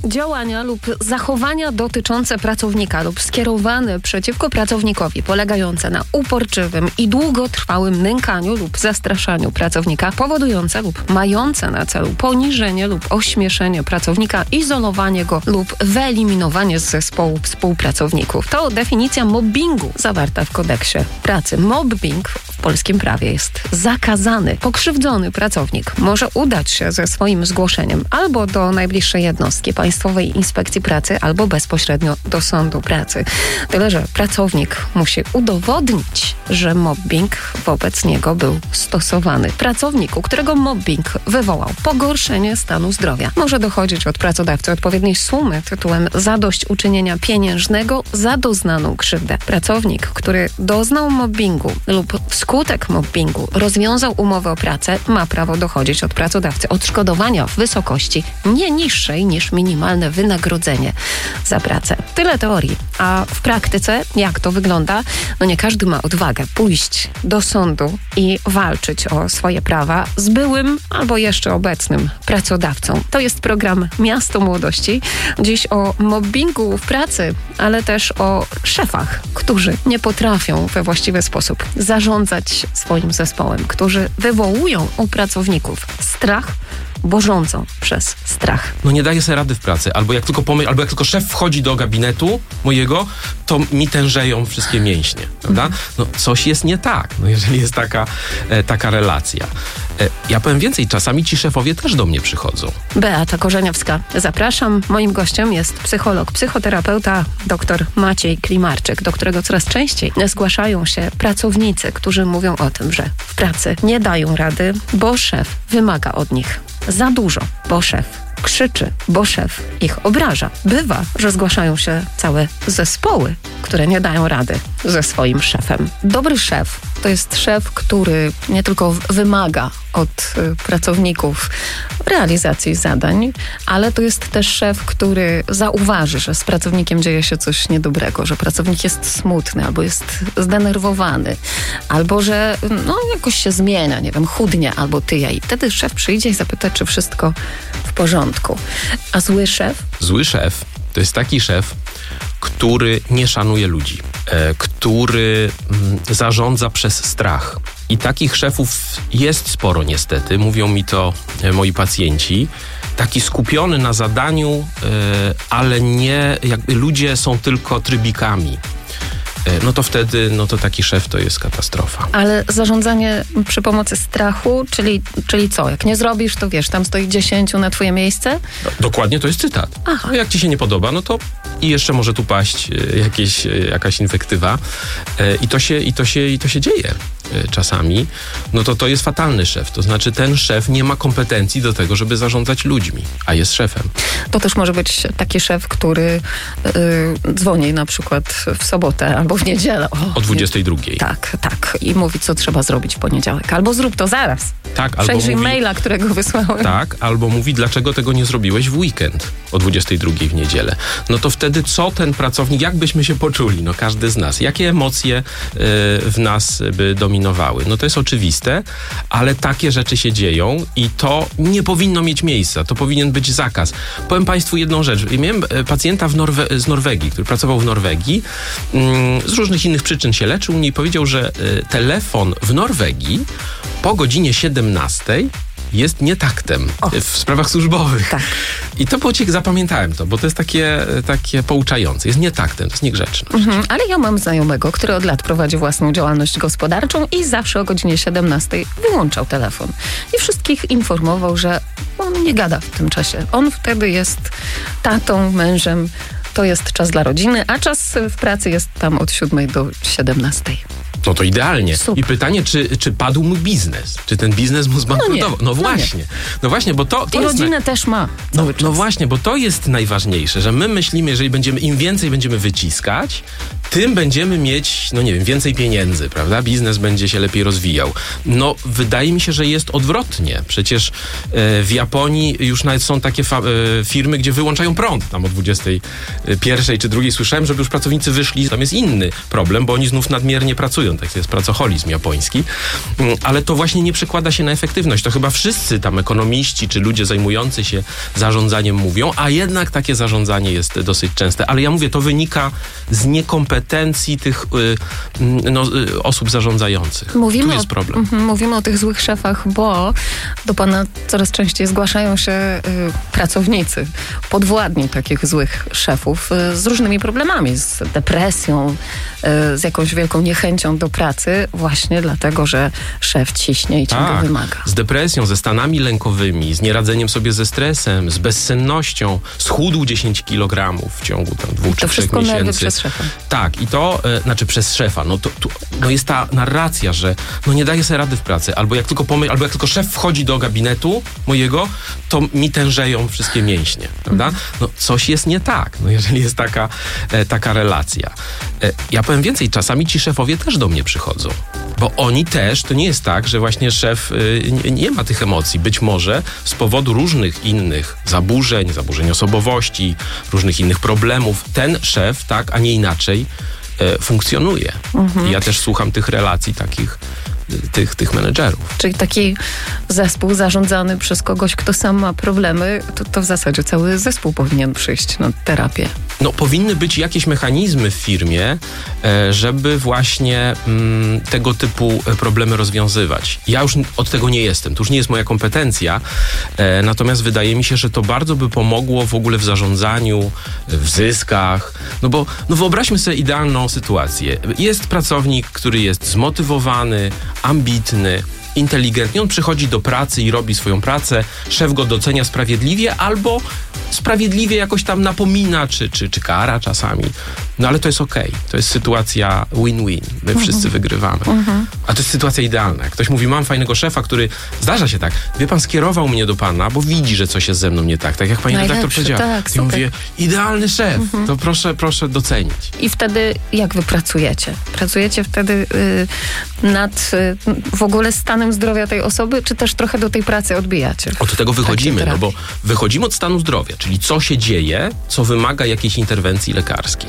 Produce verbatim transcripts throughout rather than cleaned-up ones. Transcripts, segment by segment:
działania lub zachowania dotyczące pracownika lub skierowane przeciwko pracownikowi, polegające na uporczywym i długotrwałym nękaniu lub zastraszaniu pracownika, powodujące lub mające na celu poniżenie lub ośmieszenie pracownika, izolowanie go lub wyeliminowanie z zespołu współpracowników. To definicja mobbingu zawarta w kodeksie pracy. Mobbing w polskim prawie jest zakazany. Pokrzywdzony pracownik może udać się ze swoim zgłoszeniem albo do najbliższej jednostki Państwowej Inspekcji Pracy, albo bezpośrednio do sądu pracy. Tyle, że pracownik musi udowodnić, że mobbing wobec niego był stosowany. Pracownik, u którego mobbing wywołał pogorszenie stanu zdrowia, może dochodzić od pracodawcy odpowiedniej sumy tytułem zadośćuczynienia pieniężnego za doznaną krzywdę. Pracownik, który doznał mobbingu lub wskutek mobbingu rozwiązał umowę o pracę, ma prawo dochodzić od pracodawcy odszkodowania w wysokości nie niższej niż minimalne wynagrodzenie za pracę. Tyle teorii. A w praktyce jak to wygląda? No nie każdy ma odwagę pójść do sądu i walczyć o swoje prawa z byłym albo jeszcze obecnym pracodawcą. To jest program Miasto Młodości. Dziś o mobbingu w pracy, ale też o szefach, którzy nie potrafią we właściwy sposób zarządzać swoim zespołem, którzy wywołują u pracowników strach, bo rządzą przez strach. No nie daję sobie rady w pracy. Albo jak tylko pomyśl, albo jak tylko szef wchodzi do gabinetu mojego, to mi tężeją wszystkie mięśnie, prawda? No coś jest nie tak, no jeżeli jest taka, e, taka relacja. E, ja powiem więcej, czasami ci szefowie też do mnie przychodzą. Beata Korzeniowska. Zapraszam. Moim gościem jest psycholog, psychoterapeuta dr Maciej Klimarczyk, do którego coraz częściej zgłaszają się pracownicy, którzy mówią o tym, że w pracy nie dają rady, bo szef wymaga od nich za dużo, bo szef krzyczy, bo szef ich obraża. Bywa, że zgłaszają się całe zespoły, które nie dają rady ze swoim szefem. Dobry szef to jest szef, który nie tylko wymaga od y, pracowników realizacji zadań, ale to jest też szef, który zauważy, że z pracownikiem dzieje się coś niedobrego, że pracownik jest smutny, albo jest zdenerwowany, albo że no, jakoś się zmienia, nie wiem, chudnie, albo tyje. I wtedy szef przyjdzie i zapyta, czy wszystko w porządku. A zły szef? Zły szef to jest taki szef, który nie szanuje ludzi, e, który mm, zarządza przez strach. I takich szefów jest sporo niestety, mówią mi to e, moi pacjenci. Taki skupiony na zadaniu, e, ale nie, jakby ludzie są tylko trybikami. No to wtedy, no to taki szef to jest katastrofa. Ale zarządzanie przy pomocy strachu, czyli, czyli co? Jak nie zrobisz, to wiesz, tam stoi dziesięciu na twoje miejsce? No, dokładnie, to jest cytat. Aha. No, jak ci się nie podoba, no to i jeszcze może tu paść jakieś, jakaś infektywa. I to się, i to się, i to się dzieje czasami. No to to jest fatalny szef. To znaczy ten szef nie ma kompetencji do tego, żeby zarządzać ludźmi, a jest szefem. To też może być taki szef, który yy, dzwoni na przykład w sobotę albo w niedzielę. O, o dwudziestej drugiej. Tak, tak. I mówi, co trzeba zrobić w poniedziałek. Albo zrób to zaraz. Tak, albo Przejrzyj mówi, maila, którego wysłałem. Tak, albo mówi, dlaczego tego nie zrobiłeś w weekend o dwudziestej drugiej w niedzielę. No to wtedy co ten pracownik, jak byśmy się poczuli? No każdy z nas. Jakie emocje y, w nas by dominowały? No to jest oczywiste, ale takie rzeczy się dzieją i to nie powinno mieć miejsca. To powinien być zakaz. Powiem Państwu jedną rzecz. Miałem pacjenta w Norwe- z Norwegii, który pracował w Norwegii. Mm, z różnych innych przyczyn się leczył mnie i powiedział, że y, telefon w Norwegii po godzinie siedemnastej jest nietaktem o. w sprawach służbowych. Tak. I to było ciekawe, zapamiętałem to, bo to jest takie, takie pouczające. Jest nietaktem, to jest niegrzeczność. Mhm, ale ja mam znajomego, który od lat prowadzi własną działalność gospodarczą i zawsze o godzinie siedemnastej wyłączał telefon. I wszystkich informował, że on nie gada w tym czasie. On wtedy jest tatą, mężem. To jest czas dla rodziny, a czas w pracy jest tam od siódmej do siedemnastej. No to idealnie. Super. I pytanie, czy, czy padł mu biznes? Czy ten biznes mu zbankrutował? No, no właśnie. No właśnie, bo to... to I jest rodzinę na... też ma. No, no właśnie, bo to jest najważniejsze, że my myślimy, jeżeli będziemy, im więcej będziemy wyciskać, tym będziemy mieć, no nie wiem, więcej pieniędzy, prawda? Biznes będzie się lepiej rozwijał. No, wydaje mi się, że jest odwrotnie. Przecież e, w Japonii już nawet są takie fa- e, firmy, gdzie wyłączają prąd tam o dwudziestej pierwszej czy drugiej. Słyszałem, żeby już pracownicy wyszli. Tam jest inny problem, bo oni znów nadmiernie pracują. pracują, tak jest pracoholizm japoński, ale to właśnie nie przekłada się na efektywność. To chyba wszyscy tam ekonomiści czy ludzie zajmujący się zarządzaniem mówią, a jednak takie zarządzanie jest dosyć częste. Ale ja mówię, to wynika z niekompetencji tych y, no, y, osób zarządzających. Mówimy tu jest problem. O, mówimy o tych złych szefach, bo do pana coraz częściej zgłaszają się y, pracownicy, podwładni takich złych szefów y, z różnymi problemami, z depresją, y, z jakąś wielką niechęcią do pracy, właśnie dlatego, że szef ciśnie i ciągle tak, wymaga. Z depresją, ze stanami lękowymi, z nieradzeniem sobie ze stresem, z bezsennością, schudł dziesięć kilogramów w ciągu tam dwóch czy trzech miesięcy. Nerwy przez szefa. Tak, i to, e, znaczy przez szefa, no to, to no jest ta narracja, że no nie daje sobie rady w pracy, albo jak tylko pomyśl, albo jak tylko szef wchodzi do gabinetu mojego, to mi tężeją wszystkie mięśnie, prawda? Mhm. No coś jest nie tak, no jeżeli jest taka, e, taka relacja. E, ja powiem więcej, czasami ci szefowie też do mnie przychodzą, bo oni też, to nie jest tak, że właśnie szef y, nie, nie ma tych emocji. Być może z powodu różnych innych zaburzeń, zaburzeń osobowości, różnych innych problemów, ten szef, tak, a nie inaczej, y, funkcjonuje. Mhm. I ja też słucham tych relacji takich, y, tych, tych menedżerów. Czyli taki zespół zarządzany przez kogoś, kto sam ma problemy, to, to w zasadzie cały zespół powinien przyjść na terapię. No, powinny być jakieś mechanizmy w firmie, żeby właśnie mm, tego typu problemy rozwiązywać. Ja już od tego nie jestem, to już nie jest moja kompetencja, e, natomiast wydaje mi się, że to bardzo by pomogło w ogóle w zarządzaniu, w zyskach, no bo no wyobraźmy sobie idealną sytuację. Jest pracownik, który jest zmotywowany, ambitny, inteligentnie, on przychodzi do pracy i robi swoją pracę, szef go docenia sprawiedliwie albo sprawiedliwie jakoś tam napomina, czy, czy, czy kara czasami. No ale to jest okej. Okay. To jest sytuacja win-win. My wszyscy mhm. wygrywamy. Mhm. A to jest sytuacja idealna. Jak ktoś mówi, mam fajnego szefa, który, zdarza się tak, wie pan, skierował mnie do pana, bo widzi, że coś jest ze mną nie tak. Tak jak pani Najlepszy, redaktor powiedziała. Tak, ja mówię, idealny szef, mhm. to proszę, proszę docenić. I wtedy jak wy pracujecie? Pracujecie wtedy y, nad y, w ogóle stanem zdrowia tej osoby, czy też trochę do tej pracy odbijacie? Od tego wychodzimy, no bo wychodzimy od stanu zdrowia, czyli co się dzieje, co wymaga jakiejś interwencji lekarskiej.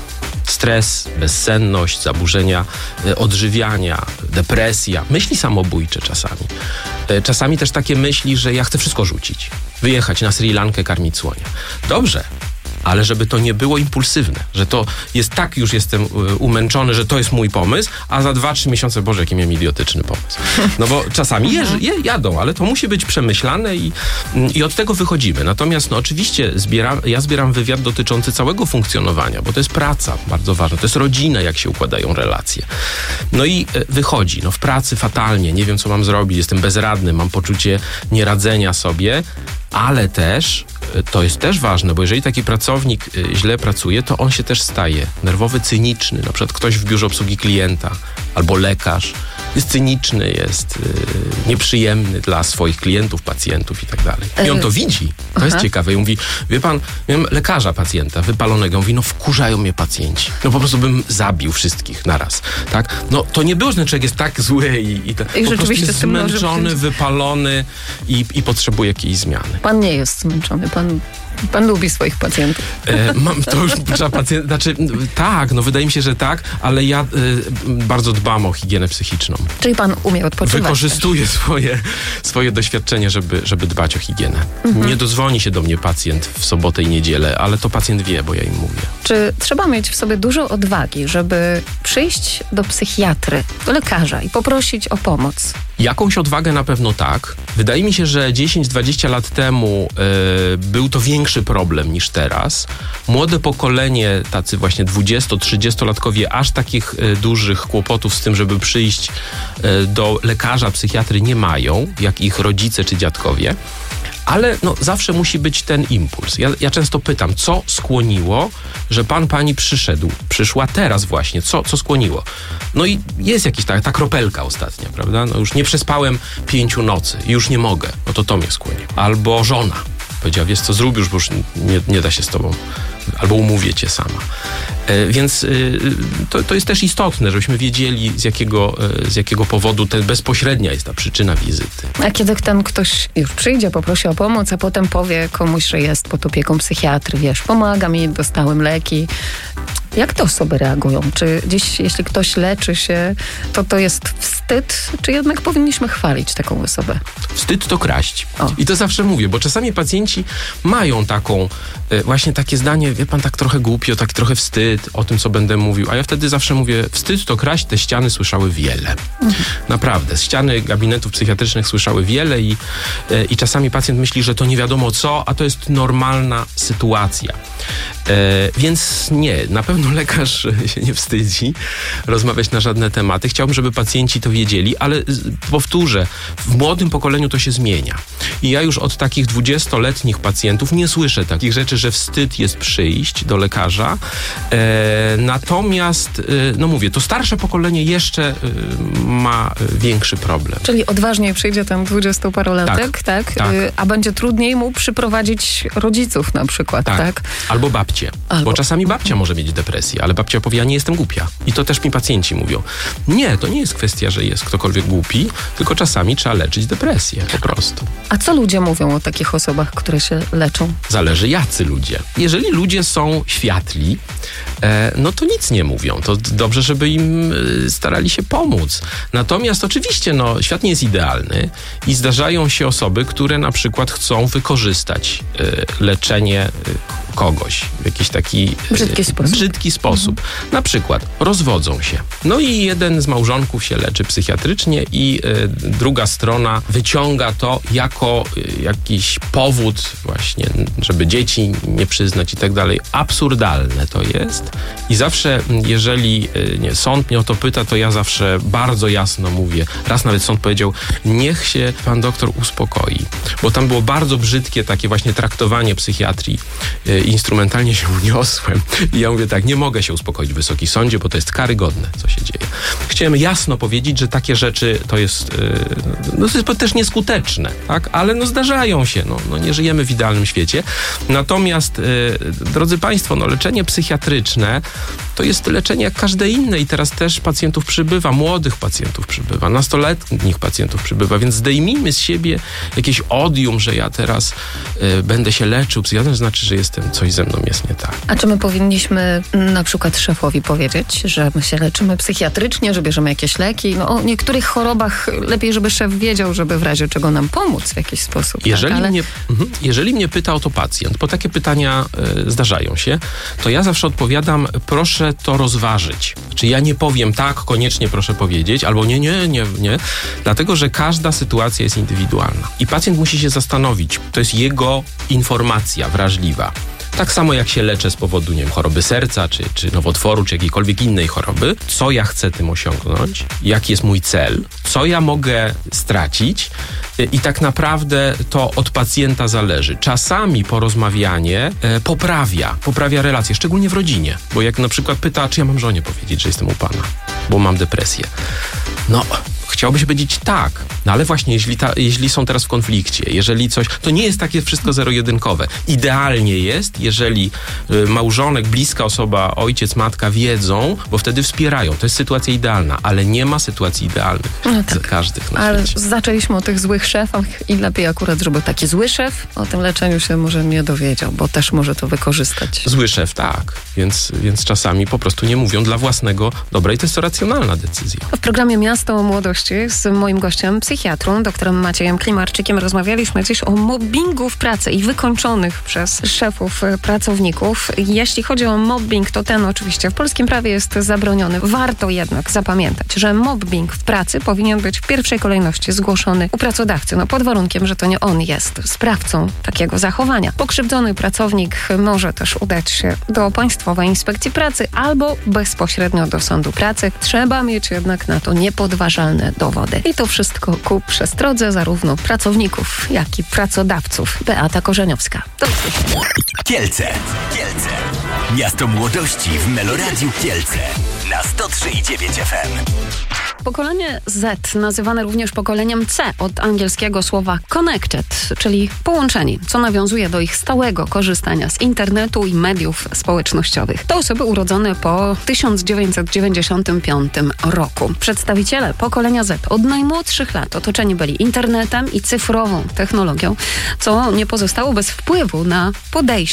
Stres, bezsenność, zaburzenia y, odżywiania, depresja, myśli samobójcze czasami. Y, czasami też takie myśli, że ja chcę wszystko rzucić, wyjechać na Sri Lankę, karmić słonia. Dobrze. Ale żeby to nie było impulsywne, że to jest tak, już jestem umęczony, że to jest mój pomysł, a za dwa, trzy miesiące, Boże, jaki miałem idiotyczny pomysł. No bo czasami jeży, je, jadą, ale to musi być przemyślane i, i od tego wychodzimy. Natomiast no oczywiście zbieram, ja zbieram wywiad dotyczący całego funkcjonowania, bo to jest praca bardzo ważna, to jest rodzina, jak się układają relacje. No i wychodzi, no w pracy fatalnie, nie wiem, co mam zrobić, jestem bezradny, mam poczucie nieradzenia sobie, ale też, to jest też ważne, bo jeżeli taki pracownik źle pracuje, to on się też staje nerwowy, cyniczny. Na przykład ktoś w biurze obsługi klienta albo lekarz jest cyniczny, jest yy, nieprzyjemny dla swoich klientów, pacjentów i tak dalej. I on to widzi. To Aha. jest ciekawe. I mówi, wie pan, miałem lekarza pacjenta wypalonego. Mówi, no wkurzają mnie pacjenci. No po prostu bym zabił wszystkich naraz. Tak? No to nie było, że ten człowiek jest tak zły i, i, ta, I po prostu jest zmęczony, wypalony i, i potrzebuje jakiejś zmiany. Pan nie jest zmęczony. Pan Pan lubi swoich pacjentów. E, mam, to już trzeba pacjent, znaczy tak, no wydaje mi się, że tak, ale ja e, bardzo dbam o higienę psychiczną. Czyli pan umie odpoczywać. Wykorzystuję swoje, swoje doświadczenie, żeby, żeby dbać o higienę. Mhm. Nie dozwoni się do mnie pacjent w sobotę i niedzielę, ale to pacjent wie, bo ja im mówię. Czy trzeba mieć w sobie dużo odwagi, żeby przyjść do psychiatry, do lekarza i poprosić o pomoc? Jakąś odwagę na pewno tak. Wydaje mi się, że dziesięć dwadzieścia lat temu e, był to większy problem niż teraz. Młode pokolenie, tacy właśnie dwudziesto-trzydziestolatkowie, aż takich e, dużych kłopotów z tym, żeby przyjść e, do lekarza, psychiatry nie mają, jak ich rodzice czy dziadkowie. Ale no, zawsze musi być ten impuls. Ja, ja często pytam, co skłoniło, że pan, pani przyszedł, przyszła teraz właśnie, co, co skłoniło? No i jest jakiś ta, ta kropelka ostatnia, prawda? No już nie przespałem pięciu nocy i już nie mogę, no to to mnie skłoniło. Albo żona powiedziała, wiesz co, zrób już, bo już nie, nie da się z tobą, albo umówię cię sama. E, więc e, to, to jest też istotne, żebyśmy wiedzieli, z jakiego, e, z jakiego powodu ten bezpośrednia jest ta przyczyna wizyty. A kiedy ten ktoś już przyjdzie, poprosi o pomoc, a potem powie komuś, że jest pod opieką psychiatry, wiesz, pomaga mi, dostałem leki. Jak te osoby reagują? Czy dziś, jeśli ktoś leczy się, to to jest wstyd, czy jednak powinniśmy chwalić taką osobę? Wstyd to kraść. O. I to zawsze mówię, bo czasami pacjenci mają taką, e, właśnie takie zdanie, wie pan, tak trochę głupio, tak trochę wstyd o tym, co będę mówił, a ja wtedy zawsze mówię, wstyd to kraść, te ściany słyszały wiele. Mhm. Naprawdę, ściany gabinetów psychiatrycznych słyszały wiele i, e, i czasami pacjent myśli, że to nie wiadomo co, a to jest normalna sytuacja. E, więc nie, na pewno lekarz się nie wstydzi rozmawiać na żadne tematy. Chciałbym, żeby pacjenci to wiedzieli, ale powtórzę, w młodym pokoleniu to się zmienia. I ja już od takich dwudziestoletnich pacjentów nie słyszę takich rzeczy, że wstyd jest przyjść do lekarza. E, natomiast, e, no mówię, to starsze pokolenie jeszcze e, ma większy problem. Czyli odważniej przyjdzie ten dwudziestoparolatek, tak? tak? tak. Y, a będzie trudniej mu przyprowadzić rodziców na przykład, tak? tak? Albo babcię. Albo. Bo czasami babcia może mieć depresję, ale babcia powie, ja nie jestem głupia. I to też mi pacjenci mówią. Nie, to nie jest kwestia, że jest ktokolwiek głupi, tylko czasami trzeba leczyć depresję po prostu. A co ludzie mówią o takich osobach, które się leczą? Zależy jacy ludzie. Jeżeli ludzie są światli, e, no to nic nie mówią. To dobrze, żeby im e, starali się pomóc. Natomiast oczywiście, no, świat nie jest idealny i zdarzają się osoby, które na przykład chcą wykorzystać e, leczenie e, kogoś w jakiś taki brzydki e, sposób. Brzydki sposób. Mhm. Na przykład rozwodzą się. No i jeden z małżonków się leczy psychiatrycznie i e, druga strona wyciąga to jako e, jakiś powód właśnie, żeby dzieci nie przyznać i tak dalej. Absurdalne to jest. I zawsze, jeżeli e, nie, sąd mnie o to pyta, to ja zawsze bardzo jasno mówię. Raz nawet sąd powiedział, niech się pan doktor uspokoi. Bo tam było bardzo brzydkie takie właśnie traktowanie psychiatrii. E, instrumentalnie się uniosłem. I ja mówię tak, nie mogę się uspokoić w Wysokim Sądzie, bo to jest karygodne, co się dzieje. Chciałem jasno powiedzieć, że takie rzeczy to jest, no to jest też nieskuteczne, tak? Ale no zdarzają się, no, no nie żyjemy w idealnym świecie. Natomiast, drodzy państwo, no leczenie psychiatryczne to jest leczenie jak każde inne i teraz też pacjentów przybywa, młodych pacjentów przybywa, nastoletnich pacjentów przybywa, więc zdejmijmy z siebie jakieś odium, że ja teraz y, będę się leczył psychiatrą, znaczy, że jestem, coś ze mną jest nie tak. A czy my powinniśmy na przykład szefowi powiedzieć, że my się leczymy psychiatrycznie, że bierzemy jakieś leki? No o niektórych chorobach lepiej, żeby szef wiedział, żeby w razie czego nam pomóc w jakiś sposób. Jeżeli, tak? Ale... mnie, mhm, jeżeli mnie pyta o to pacjent, bo takie pytania y, zdarzają się, to ja zawsze odpowiadam, proszę to rozważyć. Czy ja nie powiem tak, koniecznie proszę powiedzieć, albo nie, nie, nie, nie, dlatego, że każda sytuacja jest indywidualna. I pacjent musi się zastanowić, to jest jego informacja wrażliwa. Tak samo jak się leczę z powodu, nie wiem, choroby serca, czy, czy nowotworu, czy jakiejkolwiek innej choroby, co ja chcę tym osiągnąć, jaki jest mój cel, co ja mogę stracić i tak naprawdę to od pacjenta zależy. Czasami porozmawianie e, poprawia, poprawia relacje, szczególnie w rodzinie, bo jak na przykład pyta, czy ja mam żonie powiedzieć, że jestem u pana, bo mam depresję. No... Chciałoby się powiedzieć tak, no ale właśnie jeśli, ta, jeśli są teraz w konflikcie, jeżeli coś, to nie jest takie wszystko zero-jedynkowe. Idealnie jest, jeżeli y, małżonek, bliska osoba, ojciec, matka wiedzą, bo wtedy wspierają. To jest sytuacja idealna, ale nie ma sytuacji idealnych no tak. każdych na ale świecie. Zaczęliśmy o tych złych szefach i lepiej akurat, żeby taki zły szef o tym leczeniu się może nie dowiedział, bo też może to wykorzystać. Zły szef, tak. Więc, więc czasami po prostu nie mówią dla własnego dobra i to jest to racjonalna decyzja. W programie Miasto o Młodości z moim gościem, psychiatrą, doktorem Maciejem Klimarczykiem, rozmawialiśmy dziś o mobbingu w pracy i wykończonych przez szefów pracowników. Jeśli chodzi o mobbing, to ten oczywiście w polskim prawie jest zabroniony. Warto jednak zapamiętać, że mobbing w pracy powinien być w pierwszej kolejności zgłoszony u pracodawcy, no pod warunkiem, że to nie on jest sprawcą takiego zachowania. Pokrzywdzony pracownik może też udać się do Państwowej Inspekcji Pracy albo bezpośrednio do Sądu Pracy. Trzeba mieć jednak na to niepodważalne dowody. I to wszystko ku przestrodze zarówno pracowników, jak i pracodawców. Beata Korzeniowska. Do usłyszenia. Kielce. Kielce. Miasto Młodości w Meloradiu Kielce. Na sto trzy i dziewięć F M. Pokolenie Z, nazywane również pokoleniem C od angielskiego słowa connected, czyli połączeni, co nawiązuje do ich stałego korzystania z internetu i mediów społecznościowych. To osoby urodzone po tysiąc dziewięćset dziewięćdziesiątym piątym roku. Przedstawiciele pokolenia Z od najmłodszych lat otoczeni byli internetem i cyfrową technologią, co nie pozostało bez wpływu na podejście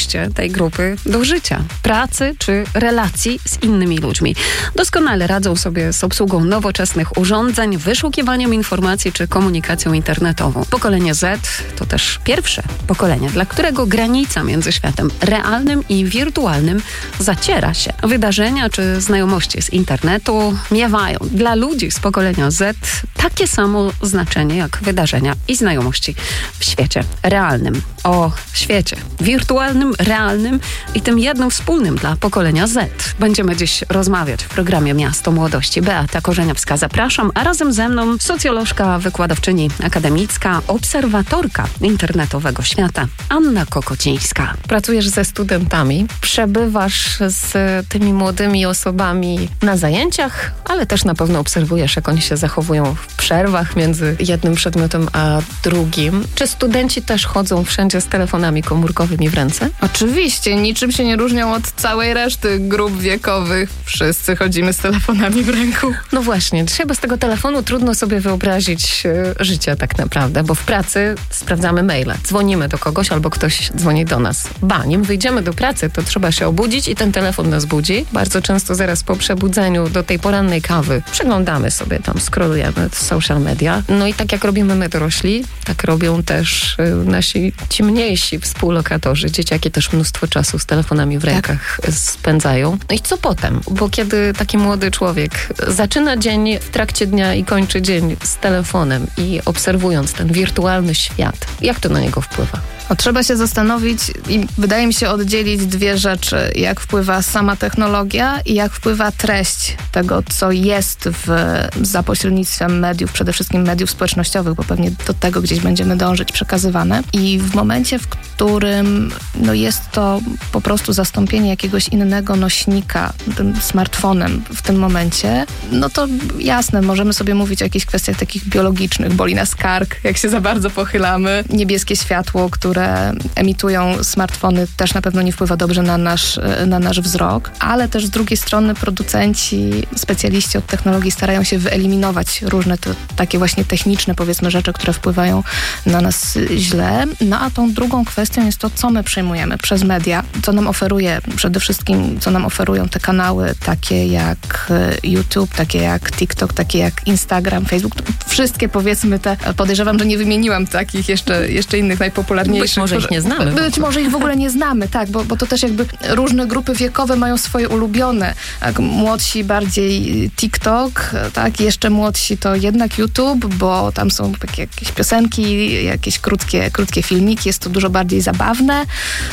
podejście tej grupy do życia, pracy czy relacji z innymi ludźmi. Doskonale radzą sobie z obsługą nowoczesnych urządzeń, wyszukiwaniem informacji czy komunikacją internetową. Pokolenie Z to też pierwsze pokolenie, dla którego granica między światem realnym i wirtualnym zaciera się. Wydarzenia czy znajomości z internetu miewają dla ludzi z pokolenia Z takie samo znaczenie jak wydarzenia i znajomości w świecie realnym. O świecie wirtualnym, realnym i tym jednym wspólnym dla pokolenia Z będziemy dziś rozmawiać w programie Miasto Młodości. Beata Korzeniowska, zapraszam, a razem ze mną socjolożka, wykładowczyni akademicka, obserwatorka internetowego świata Anna Kokocińska. Pracujesz ze studentami, przebywasz z tymi młodymi osobami na zajęciach, ale też na pewno obserwujesz, jak oni się zachowują w przerwach między jednym przedmiotem a drugim. Czy studenci też chodzą wszędzie z telefonami komórkowymi w ręce? Oczywiście, niczym się nie różnią od całej reszty grup wiekowych. Wszyscy chodzimy z telefonami w ręku. No właśnie, dzisiaj bez tego telefonu trudno sobie wyobrazić e, życie tak naprawdę, bo w pracy sprawdzamy maile, dzwonimy do kogoś albo ktoś dzwoni do nas. Ba, nim wyjdziemy do pracy, to trzeba się obudzić i ten telefon nas budzi. Bardzo często zaraz po przebudzeniu do tej porannej kawy przeglądamy sobie tam, scrollujemy social media. No i tak jak robimy my dorośli, tak robią też e, nasi ci mniejsi współlokatorzy. Dzieciaki też mnóstwo czasu z telefonami w rękach tak spędzają. No i co potem? Bo kiedy taki młody człowiek zaczyna dzień w trakcie dnia i kończy dzień z telefonem i obserwując ten wirtualny świat, jak to na niego wpływa? O, trzeba się zastanowić i wydaje mi się oddzielić dwie rzeczy. Jak wpływa sama technologia i jak wpływa treść tego, co jest w, za pośrednictwem mediów, przede wszystkim mediów społecznościowych, bo pewnie do tego gdzieś będziemy dążyć, przekazywane. I w momencie, w którym no, jest to po prostu zastąpienie jakiegoś innego nośnika tym smartfonem w tym momencie, no to jasne, możemy sobie mówić o jakichś kwestiach takich biologicznych. Boli nas kark, jak się za bardzo pochylamy. Niebieskie światło, które emitują smartfony, też na pewno nie wpływa dobrze na nasz, na nasz wzrok, ale też z drugiej strony producenci, specjaliści od technologii starają się wyeliminować różne te, takie właśnie techniczne, powiedzmy, rzeczy, które wpływają na nas źle. No a tą drugą kwestią jest to, co my przyjmujemy przez media, co nam oferuje, przede wszystkim, co nam oferują te kanały takie jak YouTube, takie jak TikTok, takie jak Instagram, Facebook. Wszystkie, powiedzmy, te, podejrzewam, że nie wymieniłam takich jeszcze, jeszcze innych najpopularniejszych. Być może ich nie znamy. Być może ich w ogóle nie znamy, tak, bo, bo to też jakby różne grupy wiekowe mają swoje ulubione. Tak, młodsi bardziej TikTok, tak, jeszcze młodsi to jednak YouTube, bo tam są takie jakieś piosenki, jakieś krótkie, krótkie filmiki, jest to dużo bardziej zabawne.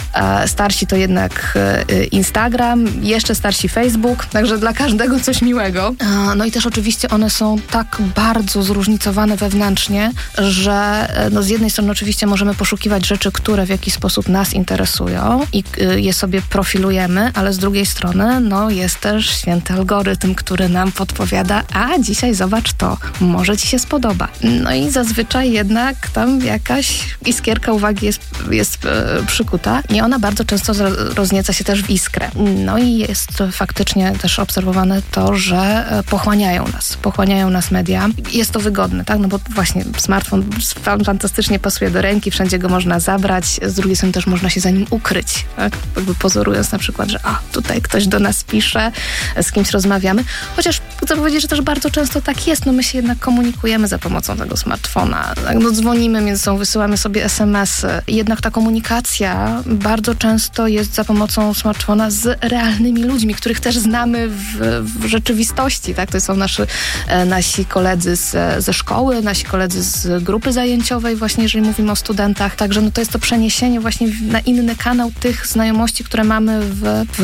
Starsi to jednak Instagram, jeszcze starsi Facebook, także dla każdego coś miłego. No i też oczywiście one są tak bardzo zróżnicowane wewnętrznie, że no z jednej strony oczywiście możemy poszukiwać rzeczy, które w jakiś sposób nas interesują i je sobie profilujemy, ale z drugiej strony no jest też święty algorytm, który nam podpowiada, a dzisiaj zobacz to, może ci się spodoba. No i zazwyczaj jednak tam jakaś iskierka uwagi jest, jest e, przykuta i ona bardzo często roznieca się też w iskrę. No i jest faktycznie też obserwowane to, że pochłaniają nas, pochłaniają nas media. Jest to wygodne, tak? No bo właśnie smartfon fantastycznie pasuje do ręki, wszędzie go można zabrać, z drugiej strony też można się za nim ukryć, tak? Jakby pozorując na przykład, że a, tutaj ktoś do nas pisze, z kimś rozmawiamy. Chociaż chcę powiedzieć, że też bardzo często tak jest, no my się jednak komunikujemy za pomocą tego smartfona, tak? No dzwonimy między sobą, wysyłamy sobie es em esy. Jednak ta komunikacja bardzo często jest za pomocą smartfona z realnymi ludźmi, których też znamy w, w rzeczywistości, tak? To są nasi, nasi koledzy z, ze szkoły, nasi koledzy z grupy zajęciowej, właśnie jeżeli mówimy o studentach. Także no to jest to przeniesienie właśnie na inny kanał tych znajomości, które mamy w, w